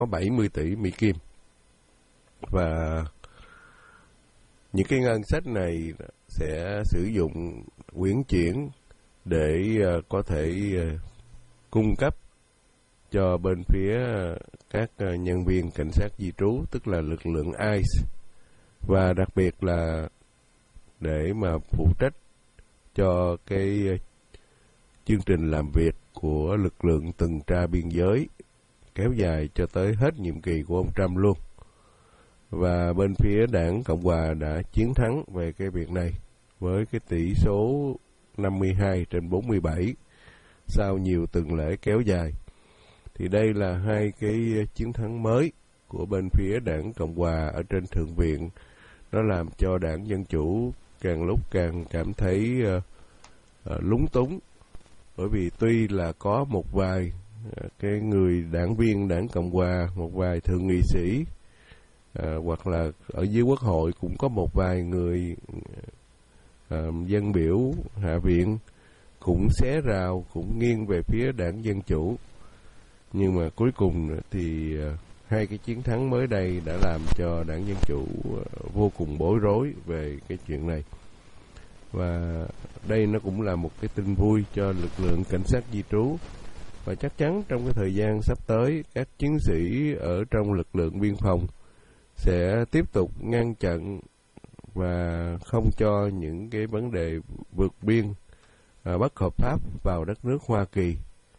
có 70 tỷ Mỹ Kim. Và những cái ngân sách này sẽ sử dụng quyển chuyển để có thể cung cấp cho bên phía các nhân viên cảnh sát di trú, tức là lực lượng ICE, và đặc biệt là để mà phụ trách cho cái chương trình làm việc của lực lượng tuần tra biên giới kéo dài cho tới hết nhiệm kỳ của ông Trump luôn. Và bên phía đảng Cộng hòa đã chiến thắng về cái việc này với cái tỷ số 52/47 sau nhiều tuần lễ kéo dài. Thì đây là hai cái chiến thắng mới của bên phía đảng Cộng hòa ở trên Thượng viện. Nó làm cho đảng Dân Chủ càng lúc càng cảm thấy lúng túng. Bởi vì tuy là có một vài cái người đảng viên đảng Cộng hòa, một vài thượng nghị sĩ, hoặc là ở dưới Quốc hội cũng có một vài người dân biểu Hạ viện cũng xé rào, cũng nghiêng về phía đảng Dân Chủ. Nhưng mà cuối cùng thì hai cái chiến thắng mới đây đã làm cho đảng Dân Chủ vô cùng bối rối về cái chuyện này. Và đây nó cũng là một cái tin vui cho lực lượng cảnh sát di trú. Và chắc chắn trong cái thời gian sắp tới, các chiến sĩ ở trong lực lượng biên phòng sẽ tiếp tục ngăn chặn và không cho những cái vấn đề vượt biên bất hợp pháp vào đất nước Hoa Kỳ.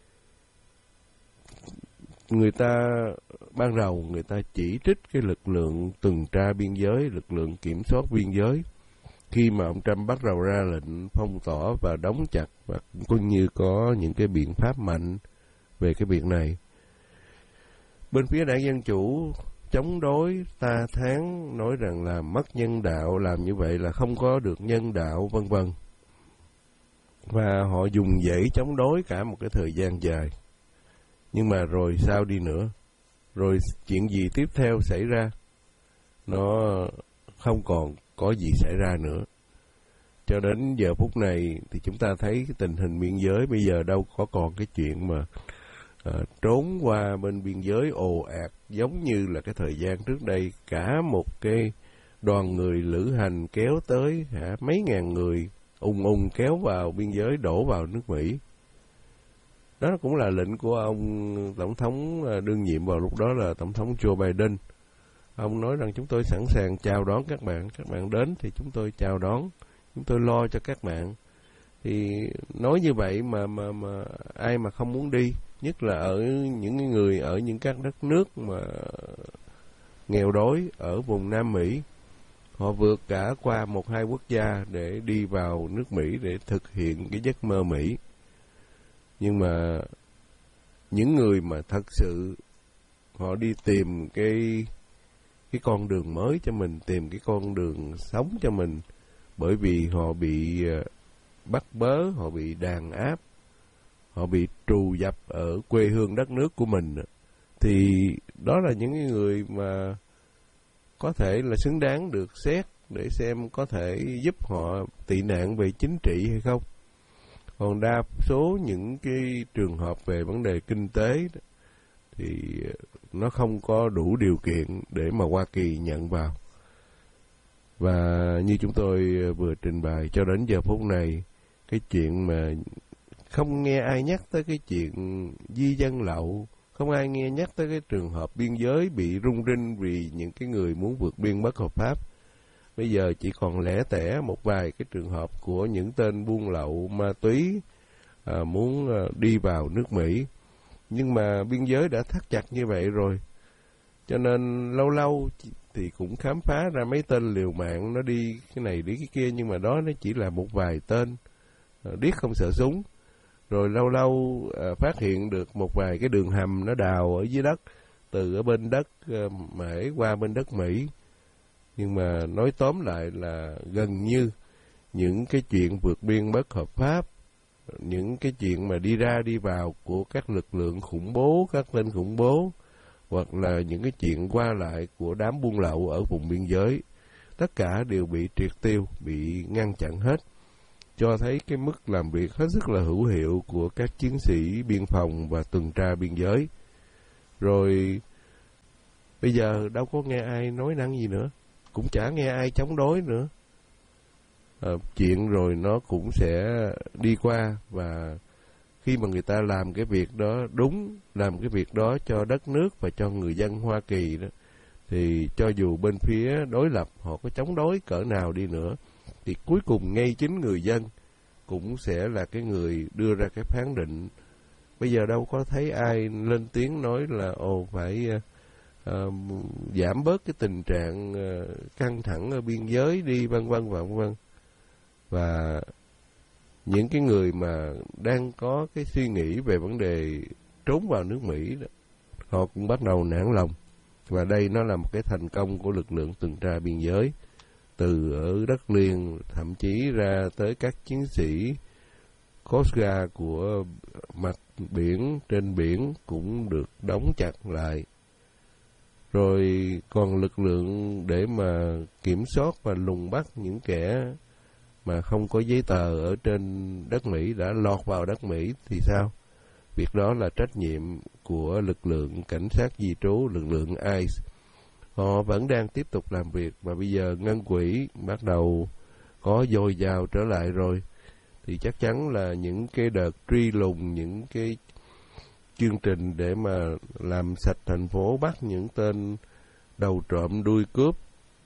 Người ta ban đầu người ta chỉ trích cái lực lượng tuần tra biên giới, lực lượng kiểm soát biên giới khi mà ông Trump bắt đầu ra lệnh phong tỏa và đóng chặt, và cũng như có những cái biện pháp mạnh về cái việc này. Bên phía đảng Dân Chủ chống đối, ta thán, nói rằng là mất nhân đạo, làm như vậy là không có được nhân đạo, vân vân. Và họ dùng dãy chống đối cả một cái thời gian dài. Nhưng mà rồi sao đi nữa? Rồi chuyện gì tiếp theo xảy ra? Nó không còn có gì xảy ra nữa. Cho đến giờ phút này thì chúng ta thấy cái tình hình biên giới bây giờ đâu có còn cái chuyện mà trốn qua bên biên giới ồ ạt giống như là cái thời gian trước đây. Cả một cái đoàn người lữ hành kéo tới mấy ngàn người ùng kéo vào biên giới, đổ vào nước Mỹ. Đó cũng là lệnh của ông Tổng thống đương nhiệm vào lúc đó là Tổng thống Joe Biden. Ông nói rằng chúng tôi sẵn sàng chào đón các bạn đến thì chúng tôi chào đón, chúng tôi lo cho các bạn. Thì nói như vậy mà ai mà không muốn đi, nhất là ở những người ở những các đất nước mà nghèo đói ở vùng Nam Mỹ. Họ vượt cả qua 1-2 quốc gia để đi vào nước Mỹ để thực hiện cái giấc mơ Mỹ. Nhưng mà những người mà thật sự họ đi tìm cái con đường mới cho mình, tìm cái con đường sống cho mình, bởi vì họ bị bắt bớ, họ bị đàn áp, họ bị trù dập ở quê hương đất nước của mình, thì đó là những người mà có thể là xứng đáng được xét để xem có thể giúp họ tị nạn về chính trị hay không. Còn đa số những cái trường hợp về vấn đề kinh tế thì nó không có đủ điều kiện để mà Hoa Kỳ nhận vào. Và như chúng tôi vừa trình bày, cho đến giờ phút này, cái chuyện mà không nghe ai nhắc tới cái chuyện di dân lậu, không ai nghe nhắc tới cái trường hợp biên giới bị rung rinh vì những cái người muốn vượt biên bất hợp pháp. Bây giờ chỉ còn lẻ tẻ một vài cái trường hợp của những tên buôn lậu ma túy muốn đi vào nước Mỹ. Nhưng mà biên giới đã thắt chặt như vậy rồi, cho nên lâu lâu thì cũng khám phá ra mấy tên liều mạng nó đi cái này đi cái kia, nhưng mà đó nó chỉ là một vài tên điếc không sợ súng. Rồi lâu lâu phát hiện được một vài cái đường hầm nó đào ở dưới đất, từ ở bên đất Mễ qua bên đất Mỹ. Nhưng mà nói tóm lại là gần như những cái chuyện vượt biên bất hợp pháp, những cái chuyện mà đi ra đi vào của các lực lượng khủng bố, các tên khủng bố, hoặc là những cái chuyện qua lại của đám buôn lậu ở vùng biên giới, tất cả đều bị triệt tiêu, bị ngăn chặn hết, cho thấy cái mức làm việc hết sức là hữu hiệu của các chiến sĩ biên phòng và tuần tra biên giới. Rồi Bây giờ đâu có nghe ai nói năng gì nữa, cũng chả nghe ai chống đối nữa. Chuyện rồi nó cũng sẽ đi qua, và khi mà người ta làm cái việc đó đúng, làm cái việc đó cho đất nước và cho người dân Hoa Kỳ đó, thì cho dù bên phía đối lập họ có chống đối cỡ nào đi nữa, thì cuối cùng ngay chính người dân cũng sẽ là cái người đưa ra cái phán định. Bây giờ đâu có thấy ai lên tiếng nói là phải giảm bớt cái tình trạng căng thẳng ở biên giới đi, vân vân và vân vân. Và những cái người mà đang có cái suy nghĩ về vấn đề trốn vào nước Mỹ đó, họ cũng bắt đầu nản lòng. Và đây nó là một cái thành công của lực lượng tuần tra biên giới, từ ở đất liền thậm chí ra tới các chiến sĩ Coast Guard của mặt biển, trên biển cũng được đóng chặt lại. Rồi còn lực lượng để mà kiểm soát và lùng bắt những kẻ mà không có giấy tờ ở trên đất Mỹ đã lọt vào đất Mỹ thì sao? Việc đó là trách nhiệm của lực lượng cảnh sát di trú, lực lượng ICE. Họ vẫn đang tiếp tục làm việc, mà bây giờ ngân quỹ bắt đầu có dồi dào trở lại rồi, thì chắc chắn là những cái đợt truy lùng, những cái chương trình để mà làm sạch thành phố, bắt những tên đầu trộm đuôi cướp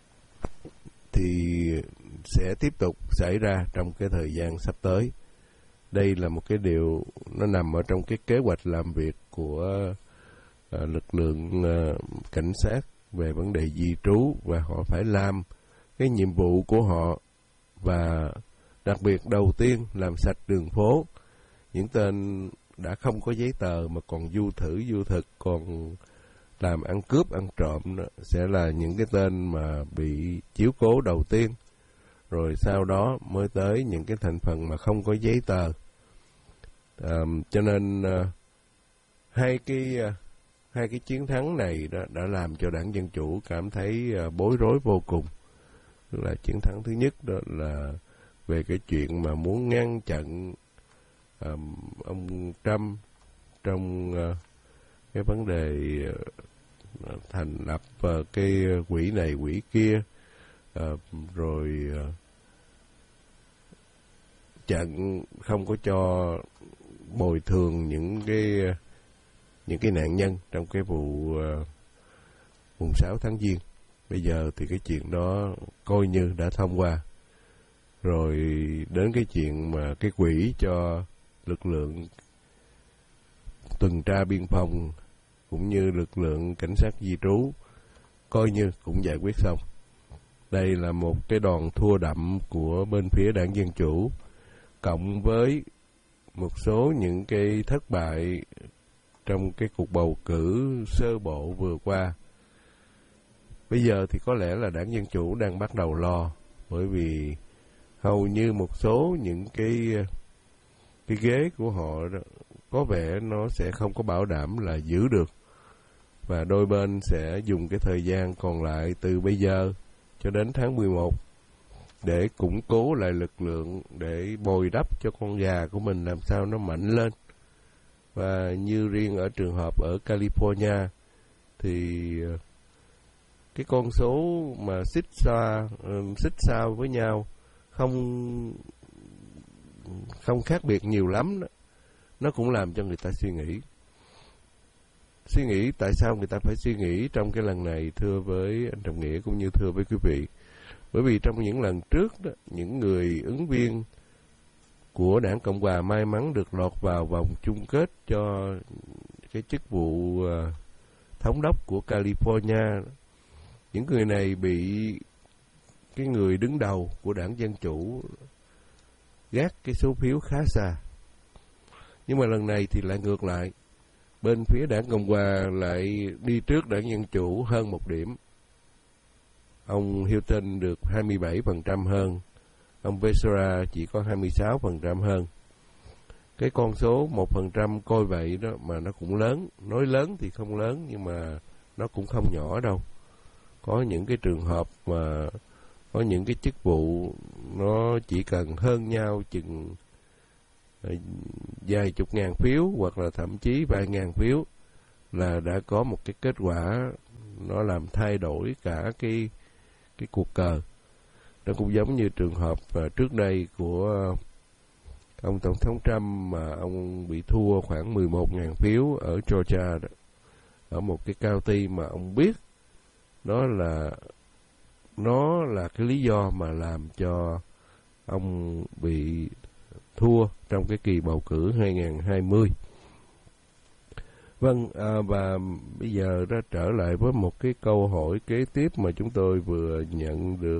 thì sẽ tiếp tục xảy ra trong cái thời gian sắp tới. Đây là một cái điều nó nằm ở trong cái kế hoạch làm việc của lực lượng cảnh sát về vấn đề di trú, và họ phải làm cái nhiệm vụ của họ. Và đặc biệt đầu tiên làm sạch đường phố. Những tên đã không có giấy tờ mà còn du thử du thực, còn làm ăn cướp ăn trộm đó, sẽ là những cái tên mà bị chiếu cố đầu tiên. Rồi sau đó mới tới những cái thành phần mà không có giấy tờ. Cho nên hai cái chiến thắng này đã làm cho Đảng Dân Chủ cảm thấy bối rối vô cùng. Tức là chiến thắng thứ nhất đó là về cái chuyện mà muốn ngăn chặn ông Trump trong cái vấn đề thành lập cái quỹ này quỹ kia, rồi chặn không có cho bồi thường những cái nạn nhân trong cái vụ mùng 6 tháng Giêng. Bây giờ thì cái chuyện đó coi như đã thông qua. Rồi đến cái chuyện mà cái quỹ cho lực lượng tuần tra biên phòng cũng như lực lượng cảnh sát di trú coi như cũng giải quyết xong. Đây là một cái đòn thua đậm của bên phía Đảng Dân Chủ, cộng với một số những cái thất bại trong cái cuộc bầu cử sơ bộ vừa qua. Bây giờ thì có lẽ là Đảng Dân Chủ đang bắt đầu lo, bởi vì hầu như một số những cái ghế của họ có vẻ nó sẽ không có bảo đảm là giữ được. Và đôi bên sẽ dùng cái thời gian còn lại từ bây giờ cho đến tháng 11 để củng cố lại lực lượng, để bồi đắp cho con gà của mình làm sao nó mạnh lên. Và như riêng ở trường hợp ở California thì cái con số mà xích sao với nhau không khác biệt nhiều lắm đó. Nó cũng làm cho người ta suy nghĩ tại sao người ta phải suy nghĩ trong cái lần này, thưa với anh Trọng Nghĩa cũng như thưa với quý vị. Bởi vì trong những lần trước đó, những người ứng viên của Đảng Cộng Hòa may mắn được lọt vào vòng chung kết cho cái chức vụ thống đốc của California. Những người này bị cái người đứng đầu của Đảng Dân Chủ gác cái số phiếu khá xa. Nhưng mà lần này thì lại ngược lại. Bên phía Đảng Cộng Hòa lại đi trước Đảng Dân Chủ hơn một điểm. Ông Hilton được 27% hơn, ông Becerra chỉ có 26% hơn. Cái con số 1% coi vậy đó mà nó cũng lớn. Nói lớn thì không lớn nhưng mà nó cũng không nhỏ đâu. Có những cái trường hợp mà có những cái chức vụ nó chỉ cần hơn nhau chừng vài chục ngàn phiếu hoặc là thậm chí vài ngàn phiếu là đã có một cái kết quả nó làm thay đổi cả cái cuộc cờ. Nó cũng giống như trường hợp trước đây của ông Tổng thống Trump mà ông bị thua khoảng 11.000 phiếu ở Georgia đó, ở một cái county mà ông biết nó là cái lý do mà làm cho ông bị thua trong cái kỳ bầu cử 2020. Vâng, và bây giờ đã trở lại với một cái câu hỏi kế tiếp mà chúng tôi vừa nhận được.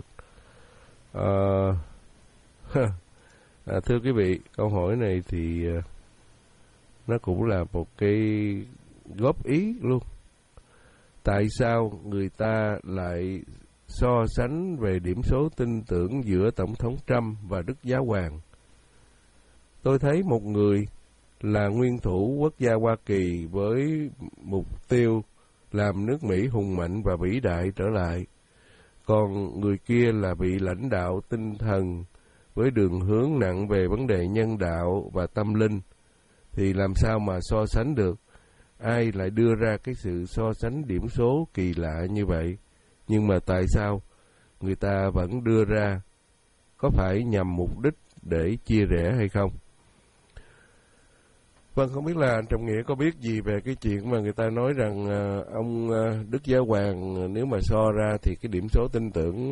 Thưa quý vị, câu hỏi này thì nó cũng là một cái góp ý luôn. Tại sao người ta lại so sánh về điểm số tin tưởng giữa Tổng thống Trump và Đức Giáo Hoàng? Tôi thấy một người là nguyên thủ quốc gia Hoa Kỳ với mục tiêu làm nước Mỹ hùng mạnh và vĩ đại trở lại, còn người kia là vị lãnh đạo tinh thần với đường hướng nặng về vấn đề nhân đạo và tâm linh, thì làm sao mà so sánh được? Ai lại đưa ra cái sự so sánh điểm số kỳ lạ như vậy? Nhưng mà tại sao người ta vẫn đưa ra? Có phải nhằm mục đích để chia rẽ hay không? Vâng, không biết là anh Trọng Nghĩa có biết gì về cái chuyện mà người ta nói rằng ông Đức Giáo Hoàng nếu mà so ra thì cái điểm số tin tưởng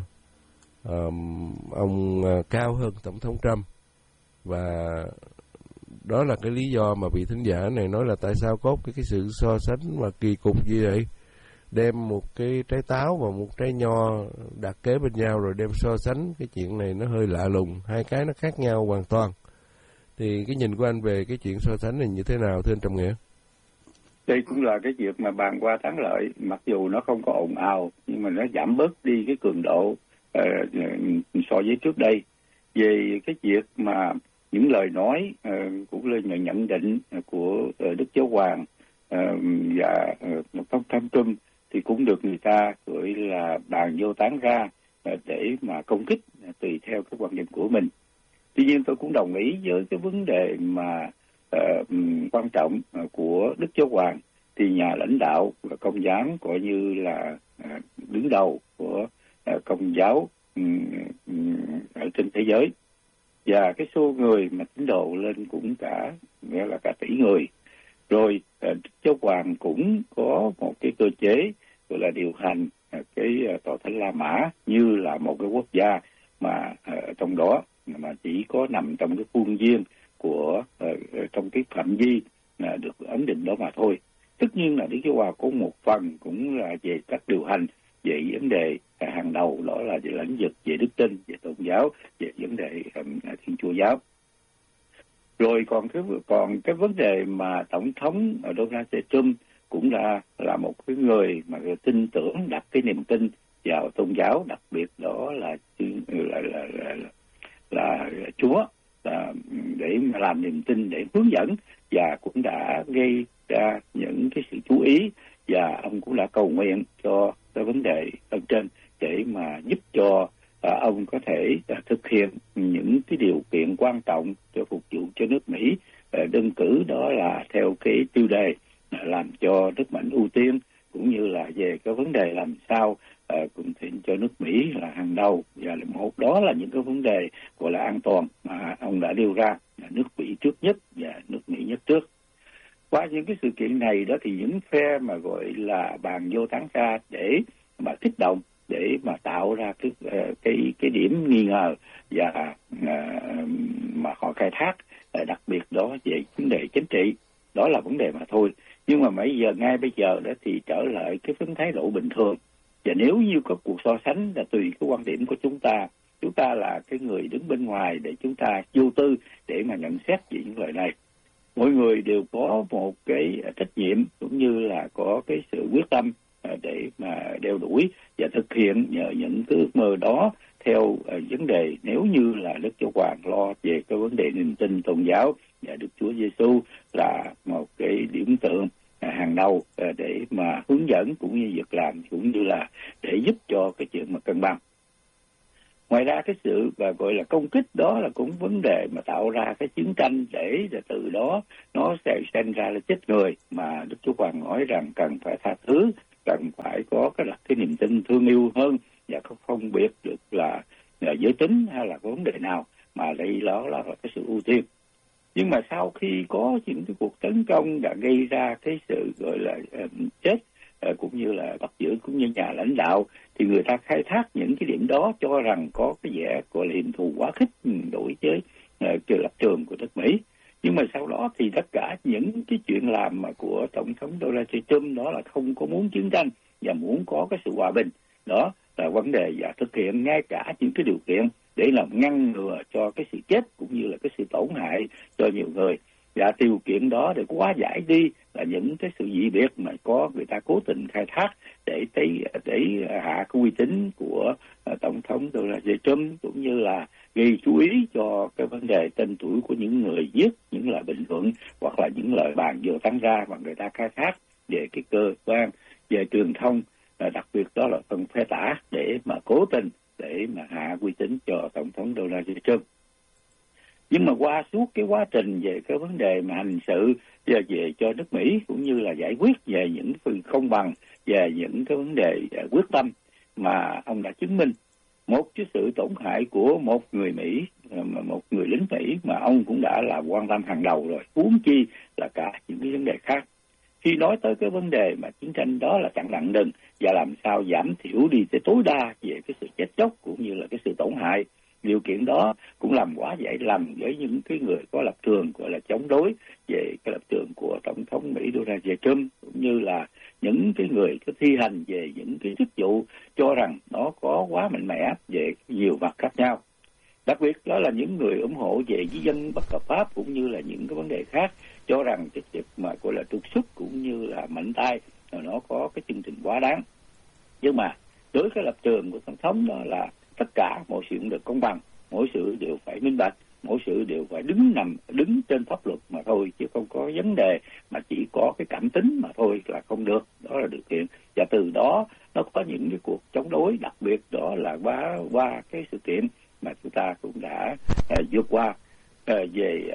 ông cao hơn Tổng thống Trump, và đó là cái lý do mà vị thính giả này nói là tại sao có cái sự so sánh mà kỳ cục như vậy, đem một cái trái táo và một trái nho đặt kế bên nhau rồi đem so sánh. Cái chuyện này nó hơi lạ lùng, hai cái nó khác nhau hoàn toàn. Thì cái nhìn của anh về cái chuyện so sánh này như thế nào thưa anh Trọng Nghĩa? Đây cũng là cái việc mà bàn qua thắng lợi, mặc dù nó không có ồn ào nhưng mà nó giảm bớt đi cái cường độ so với trước đây. Về cái việc mà những lời nói cũng là nhận định của Đức Giáo Hoàng và Tổng thống Trump thì cũng được người ta gọi là bàn vô tán ra để mà công kích tùy theo cái quan điểm của mình. Tuy nhiên tôi cũng đồng ý với cái vấn đề mà quan trọng của Đức Giáo Hoàng, thì nhà lãnh đạo và công giáo coi như là đứng đầu của công giáo ở trên thế giới, và cái số người mà tín đồ lên cũng nghĩa là cả tỷ người. Rồi Đức Giáo Hoàng cũng có một cái cơ chế gọi là điều hành cái tòa thánh La Mã như là một cái quốc gia mà trong đó mà chỉ có nằm trong cái khuôn viên của trong cái phạm vi được ấn định đó mà thôi. Tất nhiên là Đức Giáo Hoàng có một phần cũng là về cách điều hành về vấn đề hàng đầu, đó là về lĩnh vực về đức tin, về tôn giáo, về vấn đề Thiên Chúa giáo. Rồi còn cái vấn đề mà tổng thống Donald Trump cũng là một cái người mà tin tưởng, đặt cái niềm tin vào tôn giáo, đặc biệt đó là Chúa, để mà làm niềm tin để hướng dẫn, và cũng đã gây ra những cái sự chú ý, và ông cũng đã cầu nguyện cho cái vấn đề ở trên để mà giúp cho ông có thể thực hiện những cái điều kiện quan trọng cho phục vụ cho nước Mỹ. Đơn cử đó là theo cái tiêu đề làm cho nước Mạnh ưu tiên, cũng như là về cái vấn đề làm sao cùng thiện cho nước Mỹ là hàng đầu, và một đó là những cái vấn đề gọi là an toàn mà ông đã nêu ra, là nước Mỹ trước nhất và nước Mỹ nhất trước. Qua những cái sự kiện này đó thì những phe mà gọi là bàn vô tán ra để mà kích động, để mà tạo ra cái điểm nghi ngờ và mà họ khai thác, đặc biệt đó về vấn đề chính trị, đó là vấn đề mà thôi. Nhưng mà ngay bây giờ đó thì trở lại cái thái độ bình thường, và nếu như có cuộc so sánh là tùy cái quan điểm của chúng ta là cái người đứng bên ngoài để chúng ta vô tư để mà nhận xét về những lời này. Mỗi người đều có một cái trách nhiệm cũng như là có cái sự quyết tâm để mà đeo đuổi và thực hiện những cái ước mơ đó theo vấn đề, nếu như là Đức Giáo Hoàng lo về cái vấn đề niềm tin tôn giáo và Đức Chúa Giêsu là một cái điểm tượng hàng đầu để mà hướng dẫn cũng như việc làm, cũng như là để giúp cho cái chuyện mà cân bằng. Ngoài ra cái sự gọi là công kích đó là cũng vấn đề mà tạo ra cái chiến tranh, để từ đó nó sẽ sinh ra là chết người, mà Đức Chúa Hoàng nói rằng cần phải tha thứ, cần phải cái niềm tin thương yêu hơn, và không phân biệt được là giới tính hay là có vấn đề nào, mà đây đó là cái sự ưu tiên. Nhưng mà sau khi có những cái cuộc tấn công đã gây ra cái sự gọi là chết cũng như là bắt giữ cũng như nhà lãnh đạo, thì người ta khai thác những cái điểm đó cho rằng có cái vẻ gọi là hiềm thù quá khích đối với cái lập trường của nước Mỹ. Nhưng mà sau đó thì tất cả những cái chuyện làm mà của Tổng thống Donald Trump đó là không có muốn chiến tranh và muốn có cái sự hòa bình. Đó là vấn đề, và thực hiện ngay cả những cái điều kiện để làm ngăn ngừa cho cái sự chết cũng như là cái sự tổn hại cho nhiều người. Và điều kiện đó để hóa giải đi là những cái sự dị biệt mà có người ta cố tình khai thác để hạ cái uy tín của Tổng thống Donald Trump, cũng như là gây chú ý cho cái vấn đề tên tuổi của những người viết những lời bình luận hoặc là những lời bàn vừa tăng ra mà người ta khai thác về cái cơ quan về truyền thông, đặc biệt đó là phần phê tả, để mà cố tình để mà hạ uy tín cho Tổng thống Donald Trump. Nhưng mà qua suốt cái quá trình về cái vấn đề mà hành sự về cho nước Mỹ, cũng như là giải quyết về những phần không bằng, về những cái vấn đề quyết tâm mà ông đã chứng minh, một cái sự tổn hại của một người Mỹ, một người lính Mỹ mà ông cũng đã là quan tâm hàng đầu rồi, huống chi là cả những cái vấn đề khác. Khi nói tới cái vấn đề mà chiến tranh đó là chặn lặng đừng và làm sao giảm thiểu đi tới tối đa về cái sự chết chóc cũng như là cái sự tổn hại, điều kiện đó cũng làm quá giải lầm với những cái người có lập trường gọi là chống đối về cái lập trường của Tổng thống Mỹ Donald Trump, cũng như là những cái người có thi hành về những cái chức vụ cho rằng nó có quá mạnh mẽ về nhiều mặt khác nhau. Đặc biệt đó là những người ủng hộ về di dân bất hợp pháp cũng như là những cái vấn đề khác, cho rằng cái việc mà gọi là trục xuất cũng như là mạnh tay nó có cái chương trình quá đáng. Nhưng mà đối với cái lập trường của Tổng thống đó là tất cả mọi sự được công bằng, mỗi sự đều phải minh bạch, mỗi sự đều phải đứng trên pháp luật mà thôi, chứ không có vấn đề mà chỉ có cái cảm tính mà thôi là không được. Đó là điều kiện, và từ đó nó có những cái cuộc chống đối, đặc biệt đó là qua cái sự kiện mà chúng ta cũng đã vượt qua về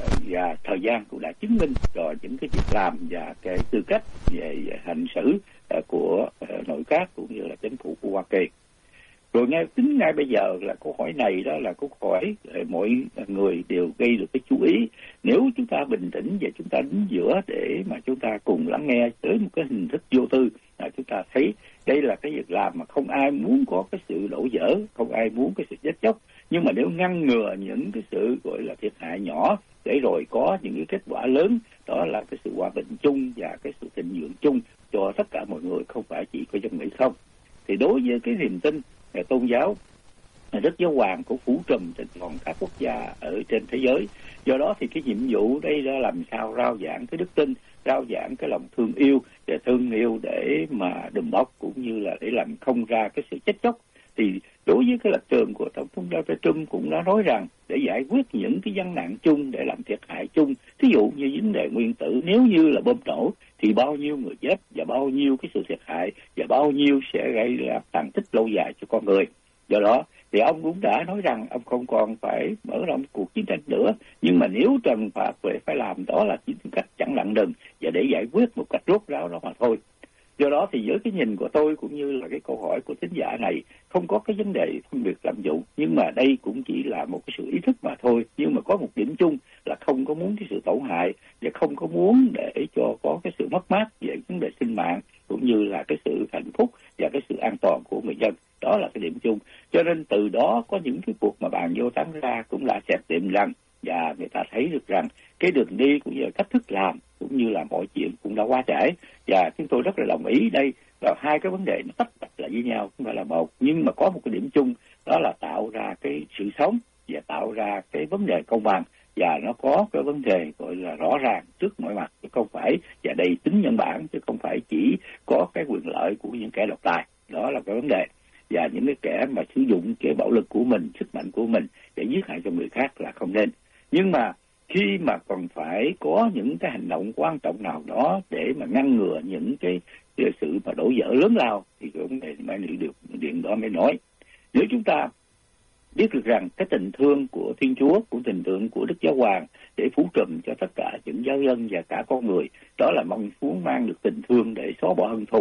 và thời gian cũng đã chứng minh rồi những cái việc làm và cái tư cách về hành xử của nội các cũng như là chính phủ của Hoa Kỳ. Rồi ngay bây giờ là câu hỏi này đó là câu hỏi mọi người đều gây được cái chú ý. Nếu chúng ta bình tĩnh và chúng ta đứng giữa để mà chúng ta cùng lắng nghe tới một cái hình thức vô tư, chúng ta thấy đây là cái việc làm mà không ai muốn có cái sự đổ vỡ, không ai muốn cái sự chết chóc. Nhưng mà nếu ngăn ngừa những cái sự gọi là thiệt hại nhỏ để rồi có những cái kết quả lớn, đó là cái sự hòa bình chung và cái sự thịnh vượng chung cho tất cả mọi người, không phải chỉ có dân Mỹ không. Thì đối với cái niềm tin tôn giáo Đức Giáo Hoàng cũng phủ trùm trên toàn các quốc gia ở trên thế giới. Do đó thì cái nhiệm vụ đây là làm sao rao giảng cái đức tin, rao giảng cái lòng thương yêu và thương yêu để mà đùm bọc cũng như là để làm không ra cái sự chết chóc. Thì đối với cái lập trường của Tổng thống Donald Trump cũng đã nói rằng để giải quyết những cái vấn nạn chung, để làm thiệt hại chung, thí dụ như vấn đề nguyên tử, nếu như là bom nổ thì bao nhiêu người chết và bao nhiêu cái sự thiệt hại và bao nhiêu sẽ gây ra tàn tích lâu dài cho con người. Do đó thì ông cũng đã nói rằng ông không còn phải mở rộng cuộc chiến tranh nữa, nhưng mà nếu trừng phạt phải làm đó là chỉ cách chặn lặng đừng và để giải quyết một cách rốt ráo đó mà thôi. Do đó thì với cái nhìn của tôi cũng như là cái câu hỏi của thính giả này, không có cái vấn đề phân biệt lạm dụng, nhưng mà đây cũng chỉ là một cái sự ý thức mà thôi. Nhưng mà có một điểm chung là không có muốn cái sự tổn hại và không có muốn để cho có cái sự mất mát về vấn đề sinh mạng cũng như là cái sự hạnh phúc và cái sự an toàn của người dân. Đó là cái điểm chung. Cho nên từ đó có những cái cuộc mà bàn vô tán ra cũng là sẽ tiệm rằng, và người ta thấy được rằng cái đường đi cũng như là cách thức làm cũng như là mọi chuyện cũng đã quá trễ. Và chúng tôi rất là đồng ý đây là hai cái vấn đề nó tách bạch lại với nhau, không phải là một, nhưng mà có một cái điểm chung, đó là tạo ra cái sự sống và tạo ra cái vấn đề công bằng, và nó có cái vấn đề gọi là rõ ràng trước mọi mặt, chứ không phải và đầy tính nhân bản, chứ không phải chỉ có cái quyền lợi của những kẻ độc tài. Đó là cái vấn đề. Và những cái kẻ mà sử dụng cái bạo lực của mình, sức mạnh của mình để giết hại cho người khác là không nên. Nhưng mà khi mà còn phải có những cái hành động quan trọng nào đó để mà ngăn ngừa những cái sự mà đổ vỡ lớn lao thì cũng phải được điện đó mới nói. Nếu chúng ta biết được rằng cái tình thương của Thiên Chúa, của tình thương của Đức Giáo Hoàng để phủ trùm cho tất cả những giáo dân và cả con người, đó là mong muốn mang được tình thương để xóa bỏ hận thù,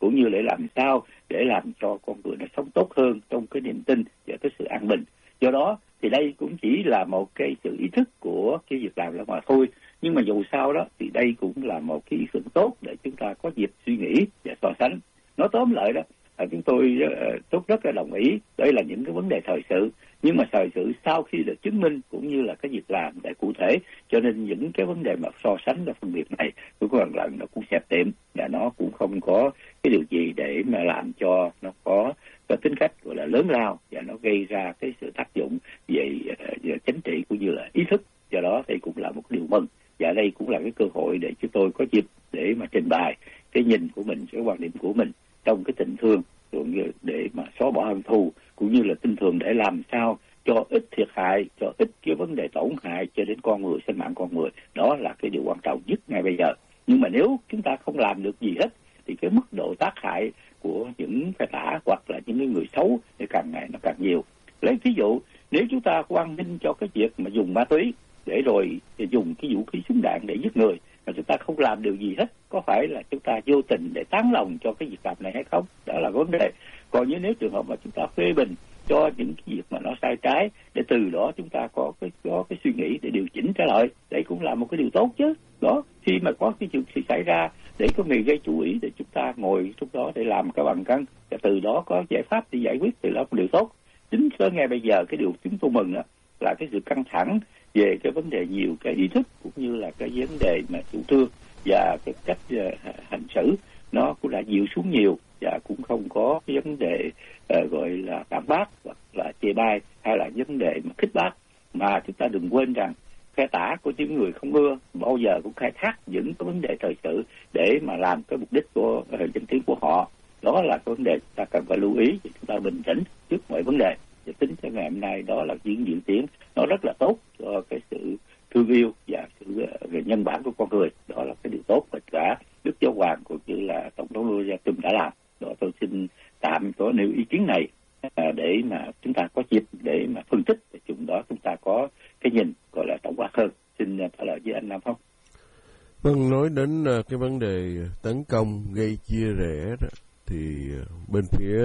cũng như để làm sao để làm cho con người nó sống tốt hơn trong cái niềm tin và cái sự an bình. Do đó thì đây cũng chỉ là một cái sự ý thức của cái việc làm là mà thôi. Nhưng mà dù sao đó thì đây cũng là một cái ý tưởng tốt để chúng ta có dịp suy nghĩ và so sánh. Nói tóm lại đó, chúng tôi rất là đồng ý đây là những cái vấn đề thời sự, nhưng mà thời sự sau khi được chứng minh cũng như là cái việc làm để cụ thể, cho nên những cái vấn đề mà so sánh và phân biệt này tôi có lần nó cũng xẹp tiệm và nó cũng không có cái điều gì để mà làm cho nó có cái tính cách gọi là lớn lao và nó gây ra cái sự tác dụng về chính trị cũng như là ý thức. Do đó đây cũng là một điều mừng, và đây cũng là cái cơ hội để chúng tôi có dịp để mà trình bày cái nhìn của mình, cái quan điểm của mình trong cái tình thương, cũng như để mà xóa bỏ hận thù, cũng như là tình thương để làm sao cho ít thiệt hại, cho ít cái vấn đề tổn hại cho đến con người, sinh mạng con người. Đó là cái điều quan trọng nhất ngay bây giờ. Nhưng mà nếu chúng ta không làm được gì hết thì cái mức độ tác hại của những cái tả hoặc là những người xấu thì càng ngày nó càng nhiều. Lấy ví dụ, nếu chúng ta quan nghênh cho cái việc mà dùng ma túy để rồi dùng cái vũ khí súng đạn để giết người mà chúng ta không làm điều gì hết, có phải là chúng ta vô tình để tán lòng cho cái việc làm này hay không? Đó là vấn đề. Còn nếu trường hợp mà chúng ta phê bình cho những cái việc mà nó sai trái, để từ đó chúng ta có cái suy nghĩ để điều chỉnh trở lại, đấy cũng là một cái điều tốt chứ. Đó, khi mà có cái chuyện gì xảy ra để có người gây chú ý để chúng ta ngồi trong đó để làm cái bằng cân, và từ đó có giải pháp để giải quyết thì là một điều tốt. Chính tới ngay bây giờ cái điều chúng tôi mừng là cái sự căng thẳng về cái vấn đề nhiều cái ý thức cũng như là cái vấn đề mà chủ trương và cái cách hành xử nó cũng đã dịu xuống nhiều, và cũng không có cái vấn đề gọi là phản bác hoặc là chê bai hay là vấn đề mà khích bác. Mà chúng ta đừng quên rằng khai tả của những người không ưa bao giờ cũng khai thác những cái vấn đề thời sự để mà làm cái mục đích của danh tiếng của họ. Đó là cái vấn đề chúng ta cần phải lưu ý, chúng ta bình tĩnh trước mọi vấn đề. Và tính cho ngày hôm nay đó là những diễn tiến nó rất là tốt cho cái sự thương yêu và sự nhân bản của con người. Đó là cái điều tốt mà cả Đức Giáo Hoàng cũng như là Tổng thống Louis Trump đã làm. Đó, tôi xin tạm có nêu ý kiến này để mà chúng ta có dịp để mà phân tích, để chúng đó chúng ta có cái nhìn gọi là tổng quát hơn. Xin trả lời với anh Nam Phong. Vâng, nói đến cái vấn đề tấn công gây chia rẽ đó, thì bên phía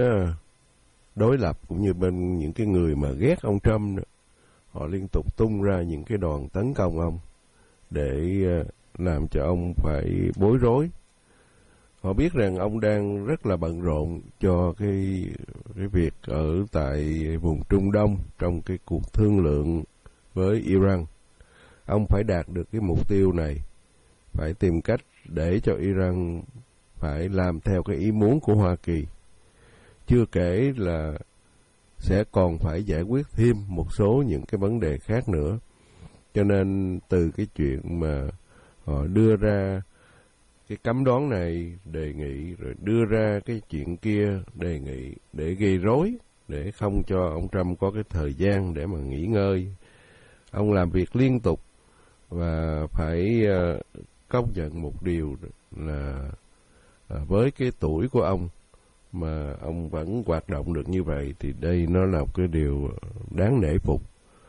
đối lập cũng như bên những cái người mà ghét ông Trump đó, họ liên tục tung ra những cái đòn tấn công ông để làm cho ông phải bối rối. Họ biết rằng ông đang rất là bận rộn cho cái việc ở tại vùng Trung Đông trong cái cuộc thương lượng với Iran. Ông phải đạt được cái mục tiêu này, phải tìm cách để cho Iran phải làm theo cái ý muốn của Hoa Kỳ. Chưa kể là sẽ còn phải giải quyết thêm một số những cái vấn đề khác nữa. Cho nên từ cái chuyện mà họ đưa ra cái cấm đoán này đề nghị, rồi đưa ra cái chuyện kia đề nghị để gây rối, để không cho ông Trump có cái thời gian để mà nghỉ ngơi. Ông làm việc liên tục và phải công nhận một điều là với cái tuổi của ông mà ông vẫn hoạt động được như vậy thì đây nó là một cái điều đáng nể phục.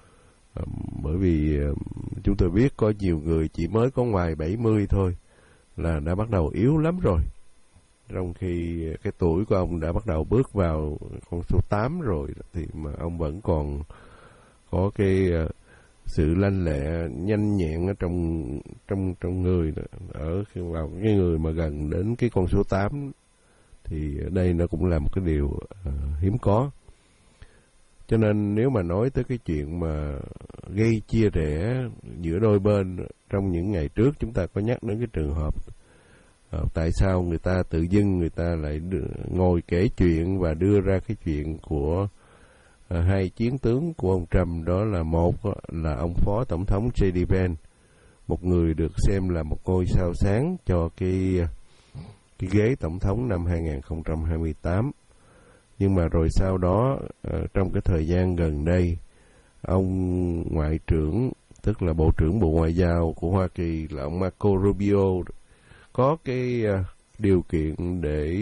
Bởi vì chúng tôi biết có nhiều người chỉ mới có ngoài 70 thôi là đã bắt đầu yếu lắm rồi, trong khi cái tuổi của ông đã bắt đầu bước vào con số 8 rồi, thì mà ông vẫn còn có cái sự lanh lẹ nhanh nhẹn ở trong người, ở vào cái người mà gần đến cái con số 8 thì đây nó cũng là một cái điều hiếm có. Cho nên nếu mà nói tới cái chuyện mà gây chia rẽ giữa đôi bên, trong những ngày trước chúng ta có nhắc đến cái trường hợp tại sao người ta tự dưng người ta lại ngồi kể chuyện và đưa ra cái chuyện của hai chiến tướng của ông Trump. Đó là một là ông Phó Tổng thống J.D. Vance, một người được xem là một ngôi sao sáng cho cái ghế Tổng thống năm 2028. Nhưng mà rồi sau đó, trong cái thời gian gần đây, ông Ngoại trưởng, tức là Bộ trưởng Bộ Ngoại giao của Hoa Kỳ là ông Marco Rubio, có cái điều kiện để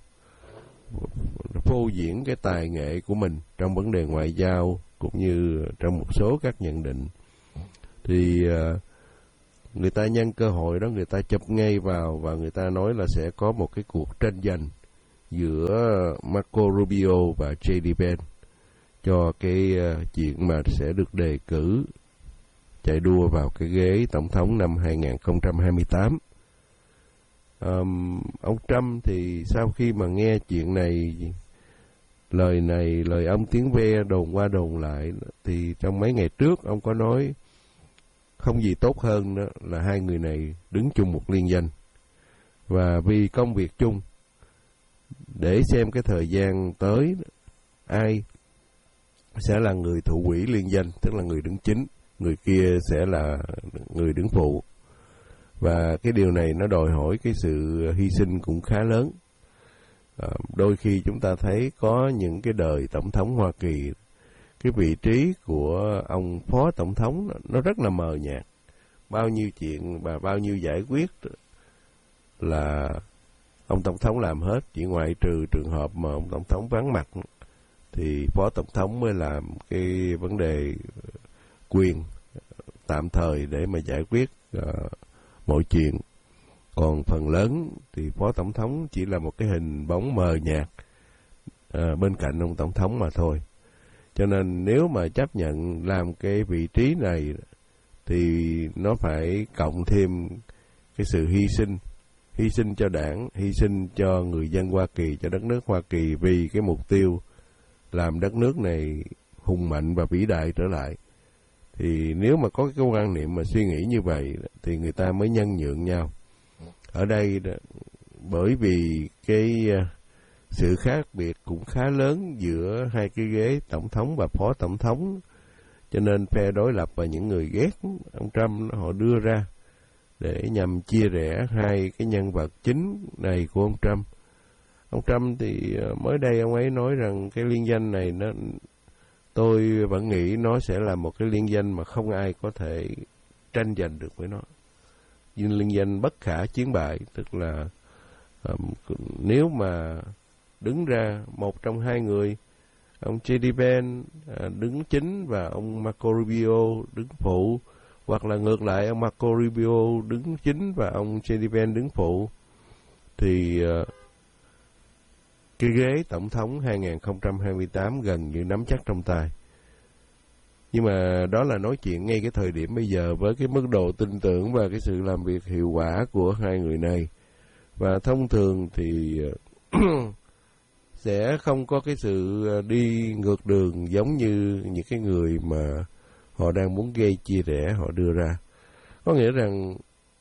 phô diễn cái tài nghệ của mình trong vấn đề ngoại giao, cũng như trong một số các nhận định. Thì người ta nhân cơ hội đó, người ta chụp ngay vào và người ta nói là sẽ có một cái cuộc tranh giành giữa Marco Rubio và J.D. Vance cho cái chuyện mà sẽ được đề cử chạy đua vào cái ghế tổng thống năm 2028. Ông Trump thì sau khi mà nghe chuyện này, lời ông tiếng ve đồn qua đồn lại, thì trong mấy ngày trước ông có nói không gì tốt hơn đó là hai người này đứng chung một liên danh, và vì công việc chung, để xem cái thời gian tới ai sẽ là người thụ quỹ liên danh, tức là người đứng chính, người kia sẽ là người đứng phụ. Và cái điều này nó đòi hỏi cái sự hy sinh cũng khá lớn. Đôi khi chúng ta thấy có những cái đời tổng thống Hoa Kỳ, cái vị trí của ông phó tổng thống nó rất là mờ nhạt. Bao nhiêu chuyện và bao nhiêu giải quyết là ông tổng thống làm hết, chỉ ngoại trừ trường hợp mà ông tổng thống vắng mặt thì phó tổng thống mới làm cái vấn đề quyền tạm thời để mà giải quyết mọi chuyện. Còn phần lớn thì phó tổng thống chỉ là một cái hình bóng mờ nhạt bên cạnh ông tổng thống mà thôi. Cho nên nếu mà chấp nhận làm cái vị trí này thì nó phải cộng thêm cái sự hy sinh cho đảng, hy sinh cho người dân Hoa Kỳ, cho đất nước Hoa Kỳ, vì cái mục tiêu làm đất nước này hùng mạnh và vĩ đại trở lại. Thì nếu mà có cái quan niệm mà suy nghĩ như vậy thì người ta mới nhân nhượng nhau. Ở đây bởi vì cái sự khác biệt cũng khá lớn giữa hai cái ghế tổng thống và phó tổng thống, cho nên phe đối lập và những người ghét ông Trump họ đưa ra để nhằm chia rẽ hai cái nhân vật chính này của ông Trump. Ông Trump thì mới đây ông ấy nói rằng cái liên danh này tôi vẫn nghĩ nó sẽ là một cái liên danh mà không ai có thể tranh giành được với nó. Nhưng liên danh bất khả chiến bại, tức là nếu mà đứng ra một trong hai người, ông J.D. Vance đứng chính và ông Marco Rubio đứng phụ, hoặc là ngược lại ông Marco Rubio đứng chính và ông J.D. Vance đứng phụ, thì cái ghế tổng thống 2028 gần như nắm chắc trong tay. Nhưng mà đó là nói chuyện ngay cái thời điểm bây giờ với cái mức độ tin tưởng và cái sự làm việc hiệu quả của hai người này. Và thông thường thì sẽ không có cái sự đi ngược đường giống như những cái người mà họ đang muốn gây chia rẽ họ đưa ra. Có nghĩa rằng